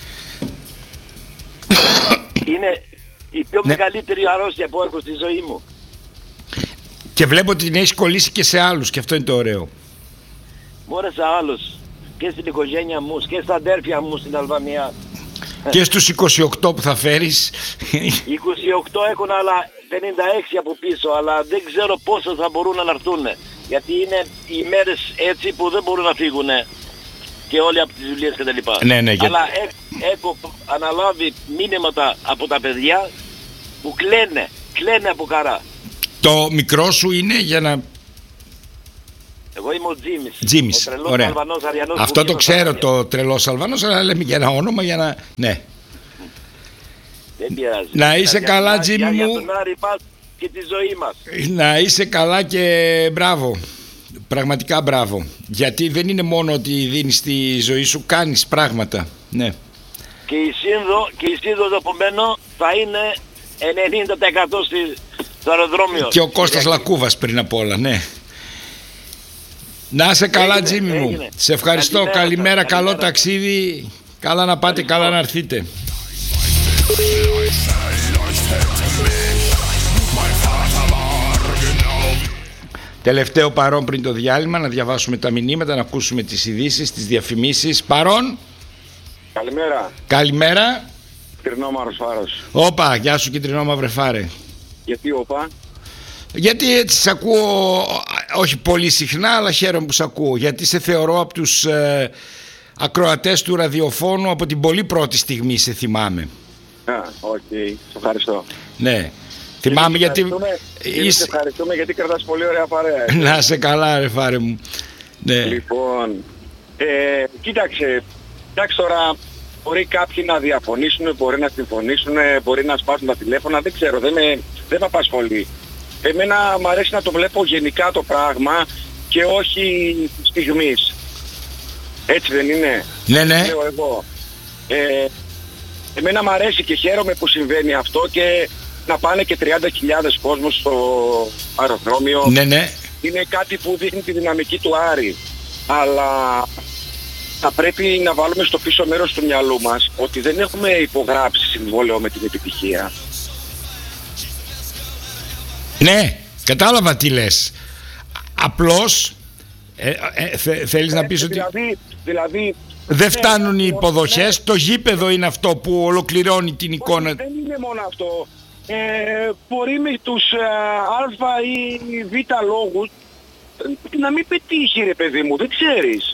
Είναι η πιο ναι. μεγαλύτερη αρρώστια που έχω στη ζωή μου. Και βλέπω ότι την έχεις κολλήσει και σε άλλους, και αυτό είναι το ωραίο. Μωρέ σε άλλους, και στην οικογένεια μου και στα αδέρφια μου στην Αλβανία. Και στους είκοσι οκτώ που θα φέρεις. είκοσι οκτώ έχουν άλλα πενήντα έξι από πίσω, αλλά δεν ξέρω πόσο θα μπορούν να έρθουν. Γιατί είναι οι μέρες έτσι που δεν μπορούν να φύγουν και όλοι από τις δουλειές και τα λοιπά. Ναι, ναι, αλλά έ, έχω αναλάβει μήνυματα από τα παιδιά που κλαίνε, κλαίνε από χαρά. Το μικρό σου είναι για να... Εγώ είμαι ο Τζίμις. Τζίμις, ωραία. Αυτό το ξέρω, το τρελός Αλβανός, αλλά λέμε και ένα όνομα για να... Ναι. Δεν πειράζει. Να είσαι για καλά, Τζίμι μου. Για τον Άρη Πας και τη ζωή μας. Να είσαι καλά και μπράβο. Πραγματικά μπράβο. Γιατί δεν είναι μόνο ότι δίνεις τη ζωή σου, κάνεις πράγματα. Ναι. Και η σύνδο, και η σύνδος από μένω θα είναι ενενήντα τοις εκατό στο αεροδρόμιο. Και ο Κώστας Λακούβας πριν απ' όλα, ναι. Να είσαι καλά, Τζίμι μου. Έγινε. Σε ευχαριστώ. Καλημέρα, καλημέρα καλό καλημέρα. Ταξίδι. Καλά να πάτε, ευχαριστώ. Καλά να έρθείτε. Τελευταίο παρόν πριν το διάλειμμα, να διαβάσουμε τα μηνύματα, να ακούσουμε τις ειδήσεις, τις διαφημίσεις. Παρόν. Καλημέρα. Καλημέρα. Τρινόμαυρος Φάρος. Όπα, γεια σου Κιτρινόμαυρε Φάρε. Γιατί όπα? Γιατί έτσι σ' ακούω, όχι πολύ συχνά, αλλά χαίρομαι που σ' ακούω. Γιατί σε θεωρώ από τους ε, ακροατές του ραδιοφώνου από την πολύ πρώτη στιγμή, σε θυμάμαι. Α, οκ. Okay. Σε ευχαριστώ. Ναι. Θυμάμαι γιατί... Είσαι... Σε ευχαριστούμε γιατί κρατάς πολύ ωραία παρέα. Να σε καλά ρε Φάρε μου. Ναι. Λοιπόν, ε, κοίταξε, εντάξει τώρα, μπορεί κάποιοι να διαφωνήσουν, μπορεί να συμφωνήσουν, μπορεί να σπάσουν τα τηλέφωνα, δεν ξέρω, δεν με, δεν με απασχολεί. Εμένα μου αρέσει να το βλέπω γενικά το πράγμα και όχι στιγμής. Έτσι δεν είναι? Ναι, ναι. Λέω εγώ. Ε, εμένα μου αρέσει και χαίρομαι που συμβαίνει αυτό και να πάνε και τριάντα χιλιάδες κόσμος στο αεροδρόμιο. Ναι, ναι. Είναι κάτι που δείχνει τη δυναμική του Άρη. Αλλά θα πρέπει να βάλουμε στο πίσω μέρος του μυαλού μας ότι δεν έχουμε υπογράψει συμβόλαιο με την επιτυχία. Ναι, κατάλαβα τι λες. Απλώς ε, ε, θε, θέλεις ε, να πεις δηλαδή, ότι δηλαδή, δεν φτάνουν οι υποδοχές, το γήπεδο είναι αυτό που ολοκληρώνει την εικόνα. Δεν είναι μόνο αυτό. Ε, μπορεί με τους ε, α ή β λόγους να μην πετύχει ρε παιδί μου, δεν ξέρεις.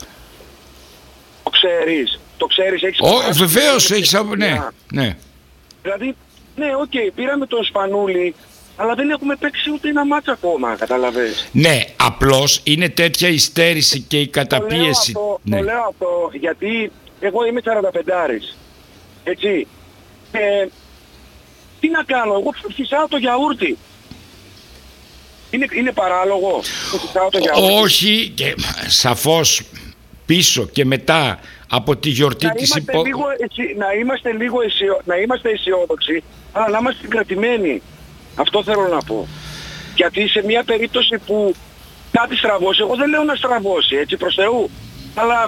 Το ξέρεις, το ξέρεις, έχεις... Ω, βεβαίως έχεις, ναι, ναι. Δηλαδή, ναι, οκ, okay, πήραμε τον Σπανούλη, αλλά δεν έχουμε παίξει ούτε ένα μάτς ακόμα, καταλαβες. Ναι, απλώς είναι τέτοια η στέρηση και η καταπίεση. Το λέω αυτό, ναι. το λέω αυτό γιατί εγώ είμαι σαρανταπεντάρης, έτσι. Ε, τι να κάνω, εγώ φυσάω το γιαούρτι. Είναι, είναι παράλογο που φυσάω το γιαούρτι? Όχι, και σαφώς πίσω και μετά από τη γιορτή να της είμαστε, υπο... λίγο, να είμαστε λίγο αισιο, να είμαστε αισιόδοξοι, αλλά να είμαστε συγκρατημένοι. Αυτό θέλω να πω. Γιατί σε μια περίπτωση που κάτι στραβώσει, εγώ δεν λέω να στραβώσει, έτσι, προς Θεού, αλλά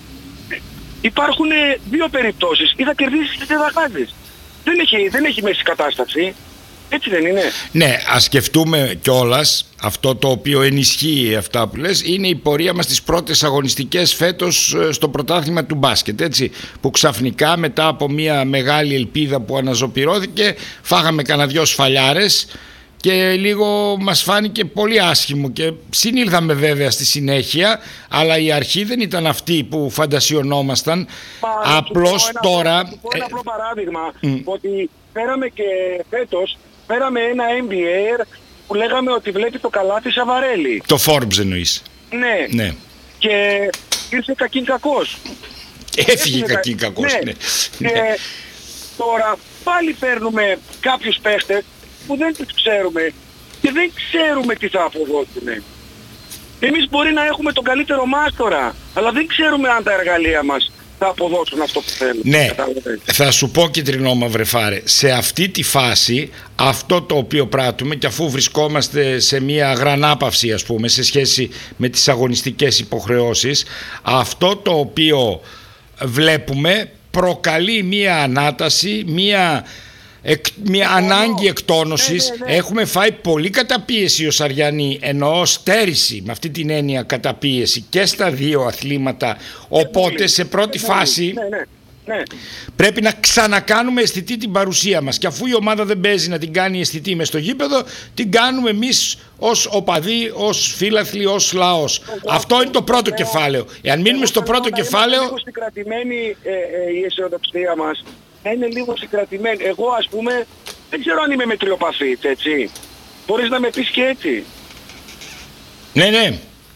υπάρχουν δύο περιπτώσεις. Ή θα κερδίσεις ή δεν θα χάσεις. Δεν έχει, δεν έχει μέση κατάσταση. Έτσι δεν είναι? Ναι, ας σκεφτούμε κιόλας αυτό το οποίο ενισχύει αυτά που λες, είναι η πορεία μας στις πρώτες αγωνιστικές φέτος στο πρωτάθλημα του μπάσκετ, έτσι, που ξαφνικά μετά από μια μεγάλη ελπίδα που αναζωπυρώθηκε φάγαμε κανένα δυο σφαλιάρες και λίγο μας φάνηκε πολύ άσχημο και συνήλθαμε βέβαια στη συνέχεια, αλλά η αρχή δεν ήταν αυτή που φαντασιωνόμασταν. Μα, απλώς ένα, τώρα... Να πω ένα απλό παράδειγμα, mm. ότι πέραμε και φέτος, πέραμε ένα N B A που λέγαμε ότι βλέπει το καλάθι Σαβαρέλη. Το Forbes εννοείς? Ναι. ναι. Και ήρθε κακήν κακός. Έφυγε κακήν κακός, ναι. ναι. Και τώρα πάλι παίρνουμε κάποιους παίχτες που δεν τους ξέρουμε και δεν ξέρουμε τι θα αποδώσουν. Εμείς μπορεί να έχουμε τον καλύτερο μάστορα, αλλά δεν ξέρουμε αν τα εργαλεία μας θα αποδώσουν αυτό που θέλουν. Ναι, θα σου πω Κιτρινόμαυρε Φάρε, σε αυτή τη φάση αυτό το οποίο πράττουμε, και αφού βρισκόμαστε σε μια γρανάπαυση ας πούμε σε σχέση με τις αγωνιστικές υποχρεώσεις, αυτό το οποίο βλέπουμε προκαλεί μια ανάταση, μια... Εκ, μια oh, ανάγκη εκτόνωσης. ναι, ναι, ναι. Έχουμε φάει πολύ καταπίεση ως Αριανοί, εννοώ στέρηση με αυτή την έννοια καταπίεση και στα δύο αθλήματα, οπότε πολύ, σε πρώτη πολύ, φάση ναι, ναι, ναι. πρέπει να ξανακάνουμε αισθητή την παρουσία μας, και αφού η ομάδα δεν παίζει να την κάνει αισθητή μες στο γήπεδο, την κάνουμε εμείς ως οπαδοί, ως φίλαθλοι, ως λαός. Εγώ, αυτό είναι το πρώτο εγώ, κεφάλαιο. Εάν μείνουμε στο πρώτο κεφάλαιο... Είναι λίγο συγκρατημένη ε, ε, η αισιοδοξία μας. Είναι λίγο συγκρατημένη. Εγώ ας πούμε δεν ξέρω αν είμαι μετριοπαθής, έτσι. Μπορείς να με πεις και έτσι? Ναι, ναι.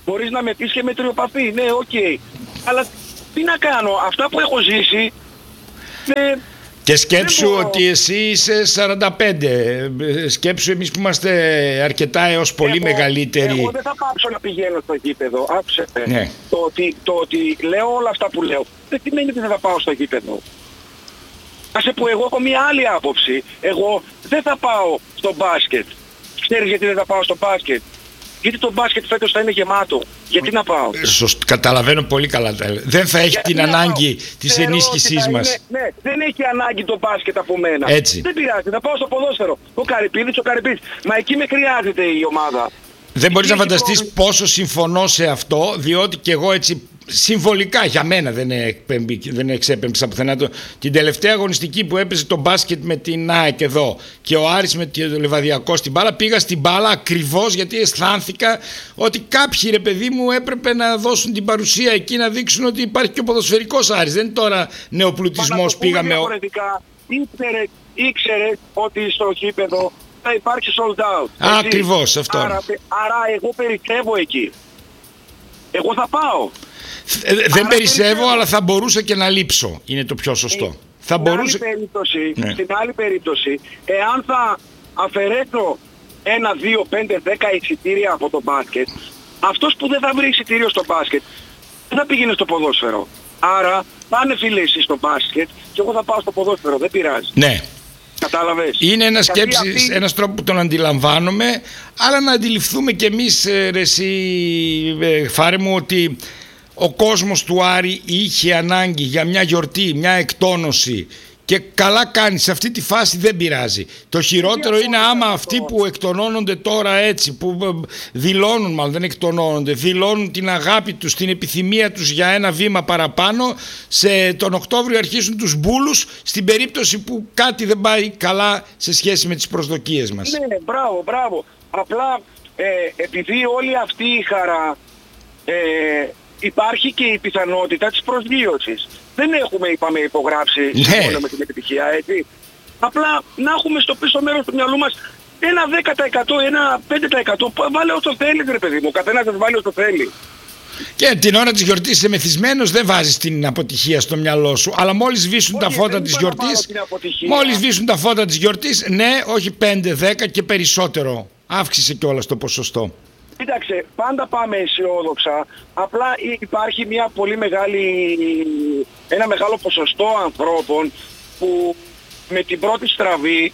Μπορείς να με πεις και μετριοπαθή, ναι, οκ. Okay. Αλλά τι να κάνω, αυτά που έχω ζήσει... Ναι, και σκέψου ότι εσύ είσαι σαράντα πέντε. Σκέψου εμείς που είμαστε αρκετά έως πολύ εγώ, μεγαλύτεροι. Εγώ δεν θα πάψω να πηγαίνω στο γήπεδο. Άκουσε. Ναι. Το, ότι, το ότι λέω όλα αυτά που λέω δεν σημαίνει ότι δεν θα πάω στο γήπεδο. Άσε που εγώ έχω μια άλλη άποψη. Εγώ δεν θα πάω στο μπάσκετ. Ξέρεις γιατί δεν θα πάω στο μπάσκετ? Γιατί το μπάσκετ φέτος θα είναι γεμάτο. Γιατί να πάω? Σωστό, καταλαβαίνω πολύ καλά. Δεν θα έχει γιατί την ανάγκη της ενίσχυσής μας. Είναι, ναι, δεν έχει ανάγκη το μπάσκετ από μένα. Έτσι. Δεν πειράζει, θα πάω στο ποδόσφαιρο. Ο Καρυπίδης, ο Καρυπίδης. Μα εκεί με χρειάζεται η ομάδα. Δεν μπορείς να φανταστείς το... πόσο συμφωνώ σε αυτό, διότι και εγώ έτσι συμβολικά για μένα δεν, εκπέμπει, δεν εξέπεμψα πουθενά. Το, την τελευταία αγωνιστική που έπαιζε το μπάσκετ με την ΑΕΚ εδώ και ο Άρης με το Λεβαδιακό στην μπάλα, πήγα στην μπάλα ακριβώς γιατί αισθάνθηκα ότι κάποιοι, ρε παιδί μου, έπρεπε να δώσουν την παρουσία εκεί, να δείξουν ότι υπάρχει και ο ποδοσφαιρικός Άρης. Δεν είναι τώρα νεοπλουτισμός. Πήγαμε. Διαφορετικά, ήξερε, ήξερε ότι στο γήπεδο θα υπάρξει sold out. Α, ακριβώς αυτό. Άρα, άρα εγώ περισσεύω εκεί. Εγώ θα πάω. Ε, δεν άρα περισσεύω, περισσεύω, αλλά θα μπορούσα και να λείψω. Είναι το πιο σωστό. Στην, θα μπορούσε... άλλη περίπτωση, ναι. Στην άλλη περίπτωση, εάν θα αφαιρέσω ένα, δύο, πέντε, δέκα εισιτήρια από το μπάσκετ, αυτός που δεν θα βρει εισιτήριο στο μπάσκετ δεν θα πήγαινε στο ποδόσφαιρο. Άρα πάνε φίλε εσείς στο μπάσκετ και εγώ θα πάω στο ποδόσφαιρο. Δεν πειράζει. Ναι. Κατάλαβες. Είναι ένα σκέψη, αυτή... ένας τρόπος που τον αντιλαμβάνομαι, αλλά να αντιληφθούμε κι εμείς, ρε εσύ, Φάρε μου, ότι ο κόσμος του Άρη είχε ανάγκη για μια γιορτή, μια εκτόνωση, και καλά κάνει, σε αυτή τη φάση δεν πειράζει. Το χειρότερο είναι άμα αυτοί που εκτονώνονται τώρα έτσι, που δηλώνουν, μάλλον δεν εκτονώνονται, δηλώνουν την αγάπη τους, την επιθυμία τους για ένα βήμα παραπάνω, σε τον Οκτώβριο αρχίσουν τους μπούλους στην περίπτωση που κάτι δεν πάει καλά σε σχέση με τις προσδοκίες μας. Ναι, μπράβο, μπράβο. Απλά ε, επειδή όλη αυτή η χαρά ε, υπάρχει και η πιθανότητα της προσγείωσης. Δεν έχουμε, είπαμε, υπογράψει ναι. με την επιτυχία, έτσι. Απλά να έχουμε στο πίσω μέρος του μυαλού μας ένα δέκα τοις εκατό, ένα πέντε τοις εκατό. Βάλε όσο θέλεις, ρε παιδί μου. Ο καθένας δεν βάλει όσο θέλει. Και την ώρα της γιορτής είσαι μεθυσμένος, δεν βάζεις την αποτυχία στο μυαλό σου. Αλλά μόλις σβήσουν τα φώτα της γιορτής, μόλις σβήσουν τα φώτα της γιορτής, ναι, όχι πέντε, δέκα και περισσότερο. Αύξησε κιόλας το ποσοστό. Κοίταξε, πάντα πάμε αισιόδοξα, απλά υπάρχει μια πολύ μεγάλη, ένα μεγάλο ποσοστό ανθρώπων που με την πρώτη στραβή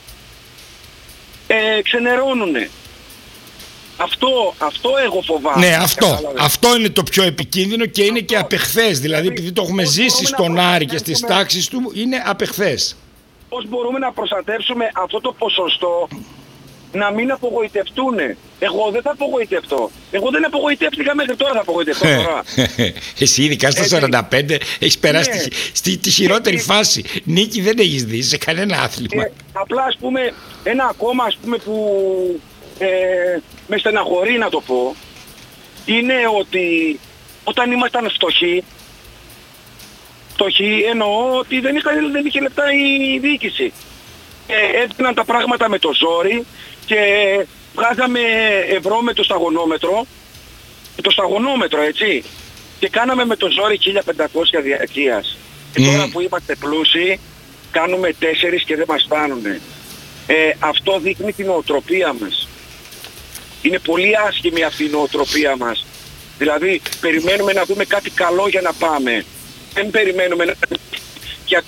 ε, ξενερώνουνε. Αυτό, αυτό εγώ φοβάμαι. Ναι, αυτό, αυτό είναι το πιο επικίνδυνο και είναι αυτό, και απεχθές, δηλαδή επειδή το έχουμε ζήσει στον Άρη και στις τάξεις του, είναι απεχθές. Πώς μπορούμε να προστατεύσουμε αυτό το ποσοστό να μην απογοητευτούν? Εγώ δεν θα απογοητευτώ. Εγώ δεν απογοητεύτηκα μέχρι τώρα, θα απογοητευτώ τώρα. Εσύ ειδικά στα σαράντα πέντε έχεις περάσει ναι. τη, στη, τη χειρότερη Έτσι. φάση. Νίκη δεν έχεις δει σε κανένα άθλημα. Ε, απλά ας πούμε ένα ακόμα ας πούμε που ε, με στεναχωρεί να το πω, είναι ότι όταν ήμασταν φτωχοί, φτωχοί εννοώ ότι δεν, είχα, δεν είχε λεπτά η διοίκηση. Ε, έδιναν τα πράγματα με το ζόρι και βγάζαμε ευρώ με το σταγονόμετρο, με το σταγονόμετρο, έτσι, και κάναμε με το ζόρι χίλια πεντακόσια διαρκείας. Mm. Και τώρα που είμαστε πλούσιοι κάνουμε τέσσερις και δεν μας φτάνουνε. Ε, αυτό δείχνει την νοοτροπία μας. Είναι πολύ άσχημη αυτή η νοοτροπία μας. Δηλαδή περιμένουμε να δούμε κάτι καλό για να πάμε. Δεν περιμένουμε να... για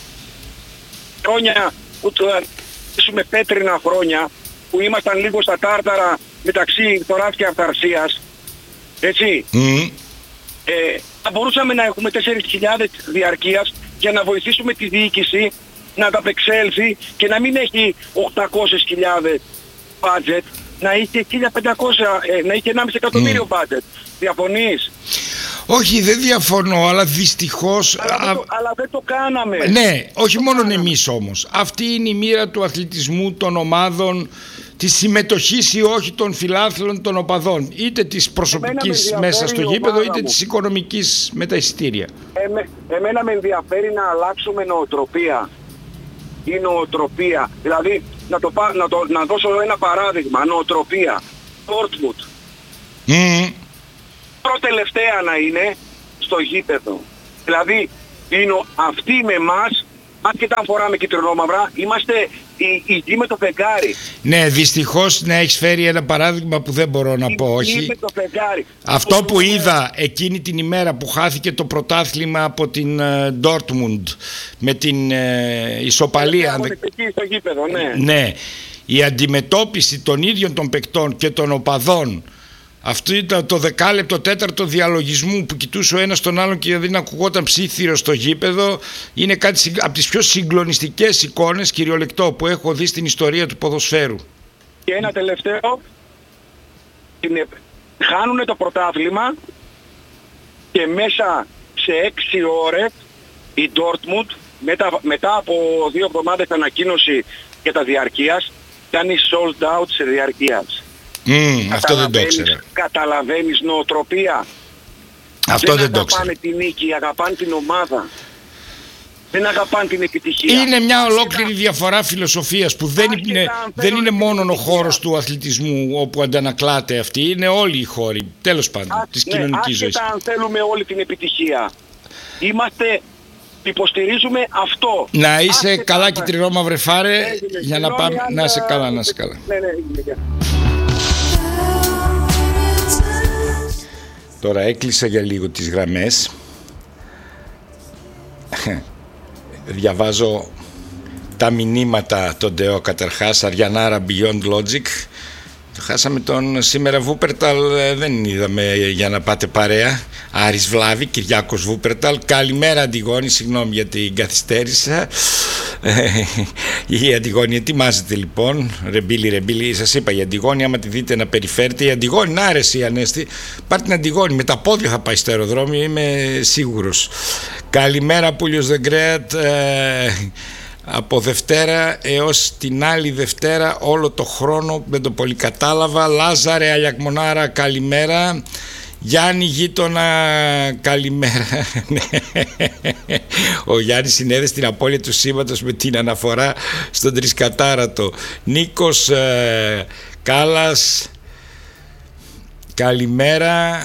χρόνια που ζήσουμε πέτρινα χρόνια, που ήμασταν λίγο στα τάρταρα μεταξύ θωράς και αυθαρσίας, έτσι. Mm. Ε, θα μπορούσαμε να έχουμε τέσσερις χιλιάδες διαρκείας για να βοηθήσουμε τη διοίκηση να ανταπεξέλθει και να μην έχει οκτακόσιες χιλιάδες budget, να είχε χίλια πεντακόσια, ε, να είχε ενάμιση εκατομμύριο mm. budget. Διαφωνείς? Όχι, δεν διαφωνώ, αλλά δυστυχώς... Αλλά δεν, το, αλλά δεν το κάναμε. Ναι, όχι μόνο εμείς όμως. Αυτή είναι η μοίρα του αθλητισμού, των ομάδων, της συμμετοχής ή όχι των φιλάθλων, των οπαδών. Είτε της προσωπικής μέσα στο γήπεδο, είτε της οικονομικής με τα εισιτήρια. Εμέ, εμένα με ενδιαφέρει να αλλάξουμε νοοτροπία. Η νοοτροπία. Δηλαδή, να, το, να, το, να δώσω ένα παράδειγμα. Νοοτροπία. Dortmund. Mm. τελευταία να είναι στο γήπεδο. Δηλαδή είναι αυτοί με εμάς, άσχετα αν φοράμε κυτρινόμαυρα, είμαστε η, η γη με το φεγγάρι. Ναι, δυστυχώς να έχεις φέρει ένα παράδειγμα που δεν μπορώ να η, πω όχι. Με το φεγγάρι. Αυτό που είδα εκείνη την ημέρα που χάθηκε το πρωτάθλημα από την Dortmund με την ε, ισοπαλία. Ναι, εκεί στο γήπεδο, ναι. Ναι, η αντιμετώπιση των ίδιων των παικτών και των οπαδών, αυτό ήταν το δεκάλεπτο τέταρτο διαλογισμού που κοιτούσε ο ένας τον άλλον και δεν ακουγόταν ψήθυρο στο γήπεδο, είναι κάτι από τις πιο συγκλονιστικές εικόνες, κυριολεκτό, που έχω δει στην ιστορία του ποδοσφαίρου. Και ένα τελευταίο, χάνουνε το πρωτάθλημα και μέσα σε έξι ώρες η Dortmund μετά, μετά από δύο εβδομάδες ανακοίνωση για τα διαρκείας κάνει sold out σε διαρκείας. Mm, αυτό δεν το ήξερα. Καταλαβαίνεις νοοτροπία. Αυτό δεν, δεν το ήξερα. αγαπάνε την νίκη, αγαπάνε την ομάδα. Δεν αγαπάνε την επιτυχία. Είναι μια ολόκληρη διαφορά φιλοσοφίας που δεν είναι, δεν είναι μόνο ο χώρος του αθλητισμού όπου αντανακλάται αυτή, είναι όλοι οι χώροι, τέλος πάντων, Α, της ναι, κοινωνικής ζωής. Άσχετα αν θέλουμε όλη την επιτυχία. Είμαστε, υποστηρίζουμε αυτό. Να είσαι άσχετα καλά κυτρινόμαυρε φάρε, έγινε, για να πάμε, να είσαι καλά, να είσαι καλά. Ναι, ναι, έγινε. Τώρα έκλεισα για λίγο τις γραμμές. Διαβάζω τα μηνύματα των ΤΕΟ καταρχάς. Αριανάρα Beyond Logic. Χάσαμε τον σήμερα Βούπερταλ, δεν είδαμε για να πάτε παρέα. Άρης Βλάβη, Κυριάκος Βούπερταλ. Καλημέρα Αντιγόνη, συγγνώμη για την καθυστέρησα. Η Αντιγόνη ετοιμάζεται λοιπόν. Ρεμπίλη, ρεμπίλη, σας είπα η Αντιγόνη, άμα τη δείτε να περιφέρετε. Η Αντιγόνη, να άρεσε η Ανέστη. Πάρ' την Αντιγόνη, με τα πόδια θα πάει στο αεροδρόμιο, είμαι σίγουρος. Καλημέρα Πούλιος The Great. Από Δευτέρα έως την άλλη Δευτέρα όλο το χρόνο, δεν το πολύ κατάλαβα. Λάζαρε Αλιακμονάρα, καλημέρα. Γιάννη γείτονα, καλημέρα. Ο Γιάννης συνέδεσε την απώλεια του σήματος με την αναφορά στον Τρισκατάρατο. Νίκος ε, Κάλλας, καλημέρα.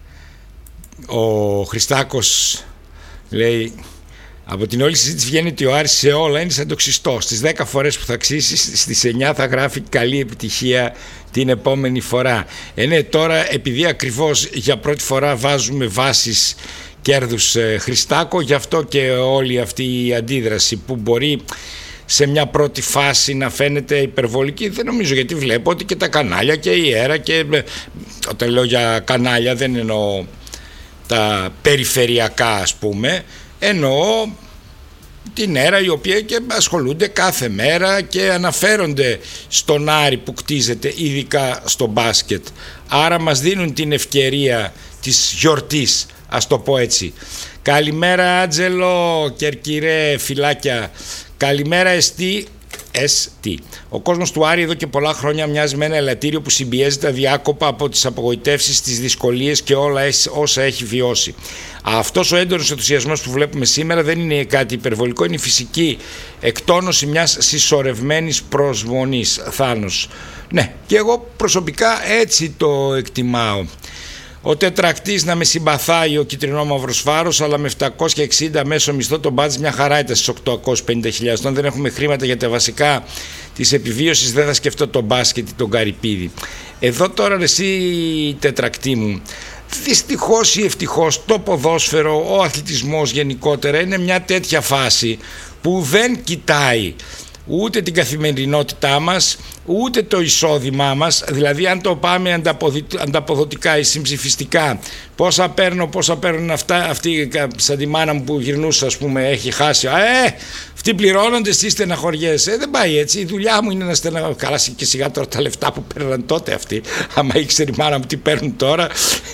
Ο Χριστάκος λέει: από την όλη συζήτηση βγαίνει ότι ο Άρης σε όλα είναι σαν το ξυστό. Στις δέκα φορές που θα ξύσει, στις εννιά θα γράφει καλή επιτυχία την επόμενη φορά. Ε, ναι, τώρα επειδή ακριβώς για πρώτη φορά βάζουμε βάσεις κέρδους ε, Χριστάκο, γι' αυτό και όλη αυτή η αντίδραση που μπορεί σε μια πρώτη φάση να φαίνεται υπερβολική, δεν νομίζω, γιατί βλέπω ότι και τα κανάλια και η ΕΡΑ, και όταν λέω για κανάλια δεν εννοώ τα περιφερειακά ας πούμε, εννοώ την ΕΡΑ, η οποία και ασχολούνται κάθε μέρα και αναφέρονται στον Άρη που κτίζεται ειδικά στο μπάσκετ, άρα μας δίνουν την ευκαιρία της γιορτής, ας το πω έτσι. Καλημέρα Άτζελο, Κερκυρέ, φιλάκια. Καλημέρα Εστί. Εστί. Ο κόσμος του Άρη εδώ και πολλά χρόνια μοιάζει με ένα ελαττήριο που συμπιέζεται αδιάκοπα από τις απογοητεύσεις, τις δυσκολίες και όλα όσα έχει βιώσει. Αυτός ο έντονος ενθουσιασμός που βλέπουμε σήμερα δεν είναι κάτι υπερβολικό, είναι η φυσική εκτόνωση μιας συσσωρευμένης προσμονής. Θάνος. Ναι, και εγώ προσωπικά έτσι το εκτιμάω. Ο τετρακτής να με συμπαθάει ο κυτρινόμαυρος φάρος, αλλά με επτακόσια εξήντα μέσο μισθό το μπάτζ μια χαρά ήταν στις οκτακόσιες πενήντα χιλιάδες. Όταν δεν έχουμε χρήματα για τα βασικά της επιβίωσης, δεν θα σκεφτώ τον μπάσκετ ή τον καρυπίδι. Εδώ τώρα εσύ τετρακτή μου, δυστυχώς ή ευτυχώς το ποδόσφαιρο, ο αθλητισμός γενικότερα είναι μια τέτοια φάση που δεν κοιτάει ούτε την καθημερινότητά μας, ούτε το εισόδημά μας. Δηλαδή αν το πάμε ανταποδοτικά ή συμψηφιστικά, πόσα παίρνω, πόσα παίρνουν αυτά, αυτή σαν τη μάνα μου που γυρνούσε ας πούμε, έχει χάσει, ε, αυτοί πληρώνονται, εσύ στεναχωριέσαι. Ε, δεν πάει έτσι, η δουλειά μου είναι να στεναχωριέσαι. Καλά και σιγά τώρα τα λεφτά που παίρναν τότε αυτοί, άμα ήξερε η μάνα μου τι παίρνουν τώρα.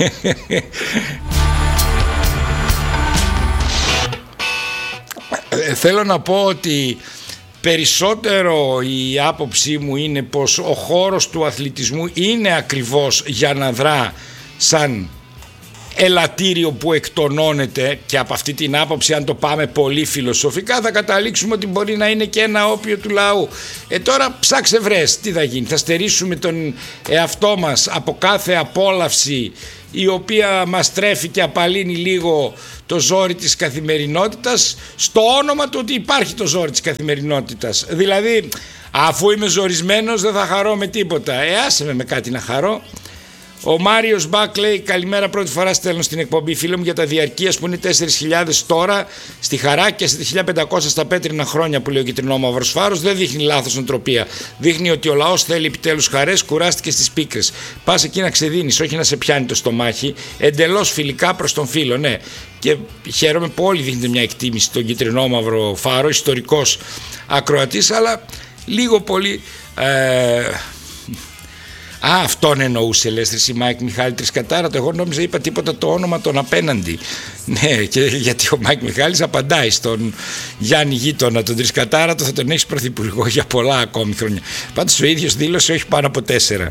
ε, θέλω να πω ότι περισσότερο η άποψή μου είναι πως ο χώρος του αθλητισμού είναι ακριβώς για να δρά σαν ελαττήριο που εκτονώνεται, και από αυτή την άποψη, αν το πάμε πολύ φιλοσοφικά, θα καταλήξουμε ότι μπορεί να είναι και ένα όπιο του λαού. Ε τώρα ψάξε βρες, τι θα γίνει, θα στερήσουμε τον εαυτό μας από κάθε απόλαυση η οποία μας τρέφει και απαλύνει λίγο το ζόρι της καθημερινότητας, στο όνομα του ότι υπάρχει το ζόρι της καθημερινότητας. Δηλαδή, αφού είμαι ζορισμένος δεν θα χαρώ με τίποτα. Ε, άσε με με κάτι να χαρώ. Ο Μάριος Μπακ λέει: καλημέρα, πρώτη φορά στέλνω στην εκπομπή, φίλε μου, για τα διαρκείας που είναι τέσσερις χιλιάδες τώρα στη Χαρά και στα χίλια πεντακόσια στα πέτρινα χρόνια που λέει ο κυτρινόμαυρος φάρος. Δεν δείχνει λάθος νοοτροπία. Δείχνει ότι ο λαός θέλει επιτέλους χαρές, κουράστηκε στις πίκρες. Πας εκεί να ξεδίνεις, όχι να σε πιάνει το στομάχι. Εντελώς φιλικά προς τον φίλο, ναι. Και χαίρομαι που όλοι δείχνετε μια εκτίμηση στον κυτρινόμαυρο φάρο, ιστορικός ακροατής, αλλά λίγο πολύ. Ε, Α, αυτόν εννοούσε, λες, η Μάικ Μιχάλη Τρισκατάρα. Εγώ νόμιζα είπα τίποτα το όνομα τον απέναντι. Ναι, και γιατί ο Μάικ Μιχάλης απαντάει στον Γιάννη Γείτονα, τον Τρισκατάρα, το θα τον έχεις πρωθυπουργό για πολλά ακόμη χρόνια. Πάντως ο ίδιος δήλωσε όχι πάνω από τέσσερα.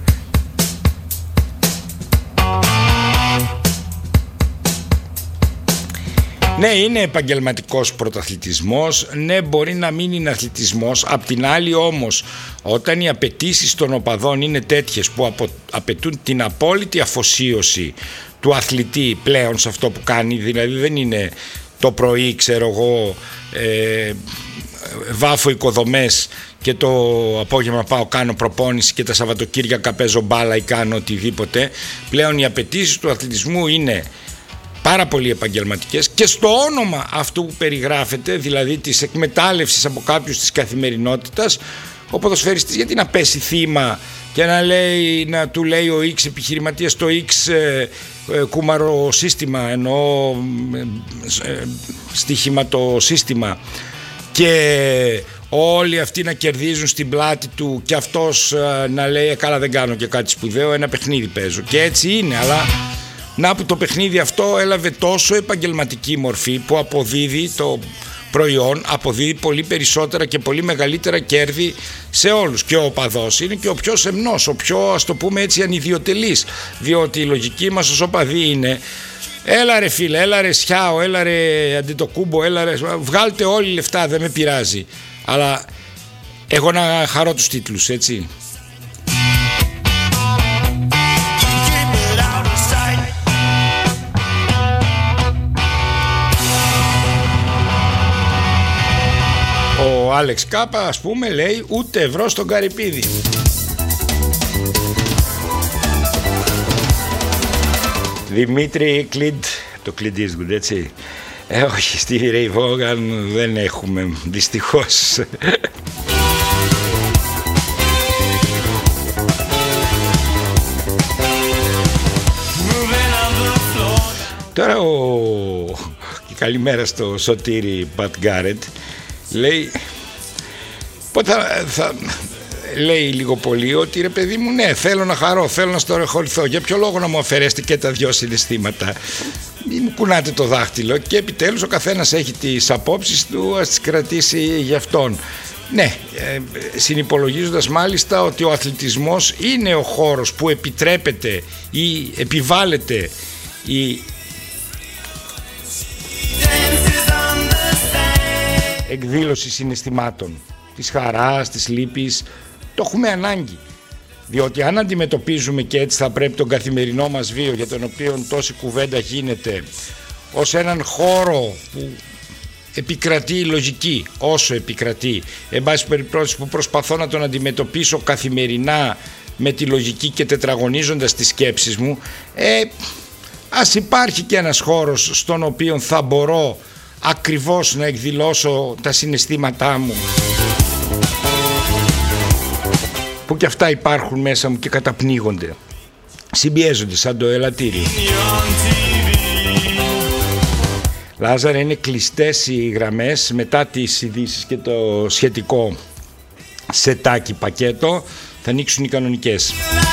Ναι, είναι επαγγελματικός πρωταθλητισμός, ναι, μπορεί να μην είναι αθλητισμός. Απ' την άλλη όμως, όταν οι απαιτήσεις των οπαδών είναι τέτοιες που απο, απαιτούν την απόλυτη αφοσίωση του αθλητή πλέον σε αυτό που κάνει, δηλαδή δεν είναι το πρωί, ξέρω εγώ, ε, βάφω οικοδομές και το απόγευμα πάω κάνω προπόνηση και τα Σαββατοκύριακα παίζω μπάλα ή κάνω οτιδήποτε. Πλέον οι απαιτήσεις του αθλητισμού είναι πάρα πολύ επαγγελματικές και στο όνομα αυτού που περιγράφεται, δηλαδή της εκμετάλλευσης από κάποιους της καθημερινότητας, ο ποδοσφαιριστής γιατί να πέσει θύμα και να, λέει, να του λέει ο X επιχειρηματίας το X ε, ε, κούμαρο σύστημα, εννοώ ε, ε, στοιχηματο σύστημα, και όλοι αυτοί να κερδίζουν στην πλάτη του και αυτός ε, να λέει ε, καλά δεν κάνω και κάτι σπουδαίο, ένα παιχνίδι παίζω, και έτσι είναι. Αλλά να που το παιχνίδι αυτό έλαβε τόσο επαγγελματική μορφή που αποδίδει το προϊόν, αποδίδει πολύ περισσότερα και πολύ μεγαλύτερα κέρδη σε όλους. Και ο οπαδός είναι και ο πιο σεμνός, ο πιο, ας το πούμε έτσι, ανιδιοτελής, διότι η λογική μας ως οπαδοί είναι έλα ρε φίλε, έλα ρε Σιάο, έλα ρε Αντιτοκούμπο, έλα ρε, βγάλτε όλοι λεφτά, δεν με πειράζει, αλλά εγώ να χαρώ τους τίτλους, έτσι. Ο Άλεξ Κάπα, ας πούμε, λέει ούτε ευρώ στον Καρυπίδη. Δημήτρη Κλιντ, το Clint Eastwood, έτσι. Ε, όχι, στη Ray Vaughan δεν έχουμε, δυστυχώς. Τώρα ο... και καλημέρα στο Σωτήρη Πατ Γκάρετ. Λέει, πότε θα, θα, λέει λίγο πολύ ότι ρε παιδί μου, ναι, θέλω να χαρώ, θέλω να στορεχωρηθώ, για ποιο λόγο να μου αφαιρέσετε και τα δυο συναισθήματα, μην μου κουνάτε το δάχτυλο, και επιτέλους ο καθένας έχει τις απόψεις του, ας τις κρατήσει για αυτόν. Ναι, ε, συνυπολογίζοντας μάλιστα ότι ο αθλητισμός είναι ο χώρος που επιτρέπεται ή επιβάλλεται η εκδήλωση συναισθημάτων, της χαράς, της λύπης. Το έχουμε ανάγκη, διότι αν αντιμετωπίζουμε, και έτσι θα πρέπει, τον καθημερινό μας βίο, για τον οποίο τόση κουβέντα γίνεται, ως έναν χώρο που επικρατεί η λογική, όσο επικρατεί, εν πάση περιπτώσει που προσπαθώ να τον αντιμετωπίσω καθημερινά με τη λογική και τετραγωνίζοντας τις σκέψεις μου, ε, ας υπάρχει και ένας χώρος στον οποίο θα μπορώ ακριβώς να εκδηλώσω τα συναισθήματά μου, που και αυτά υπάρχουν μέσα μου και καταπνίγονται, συμπιέζονται σαν το ελαττήριο. Λάζαρε, είναι κλειστές οι γραμμές μετά τις ειδήσεις και το σχετικό σετάκι πακέτο, θα ανοίξουν οι κανονικές.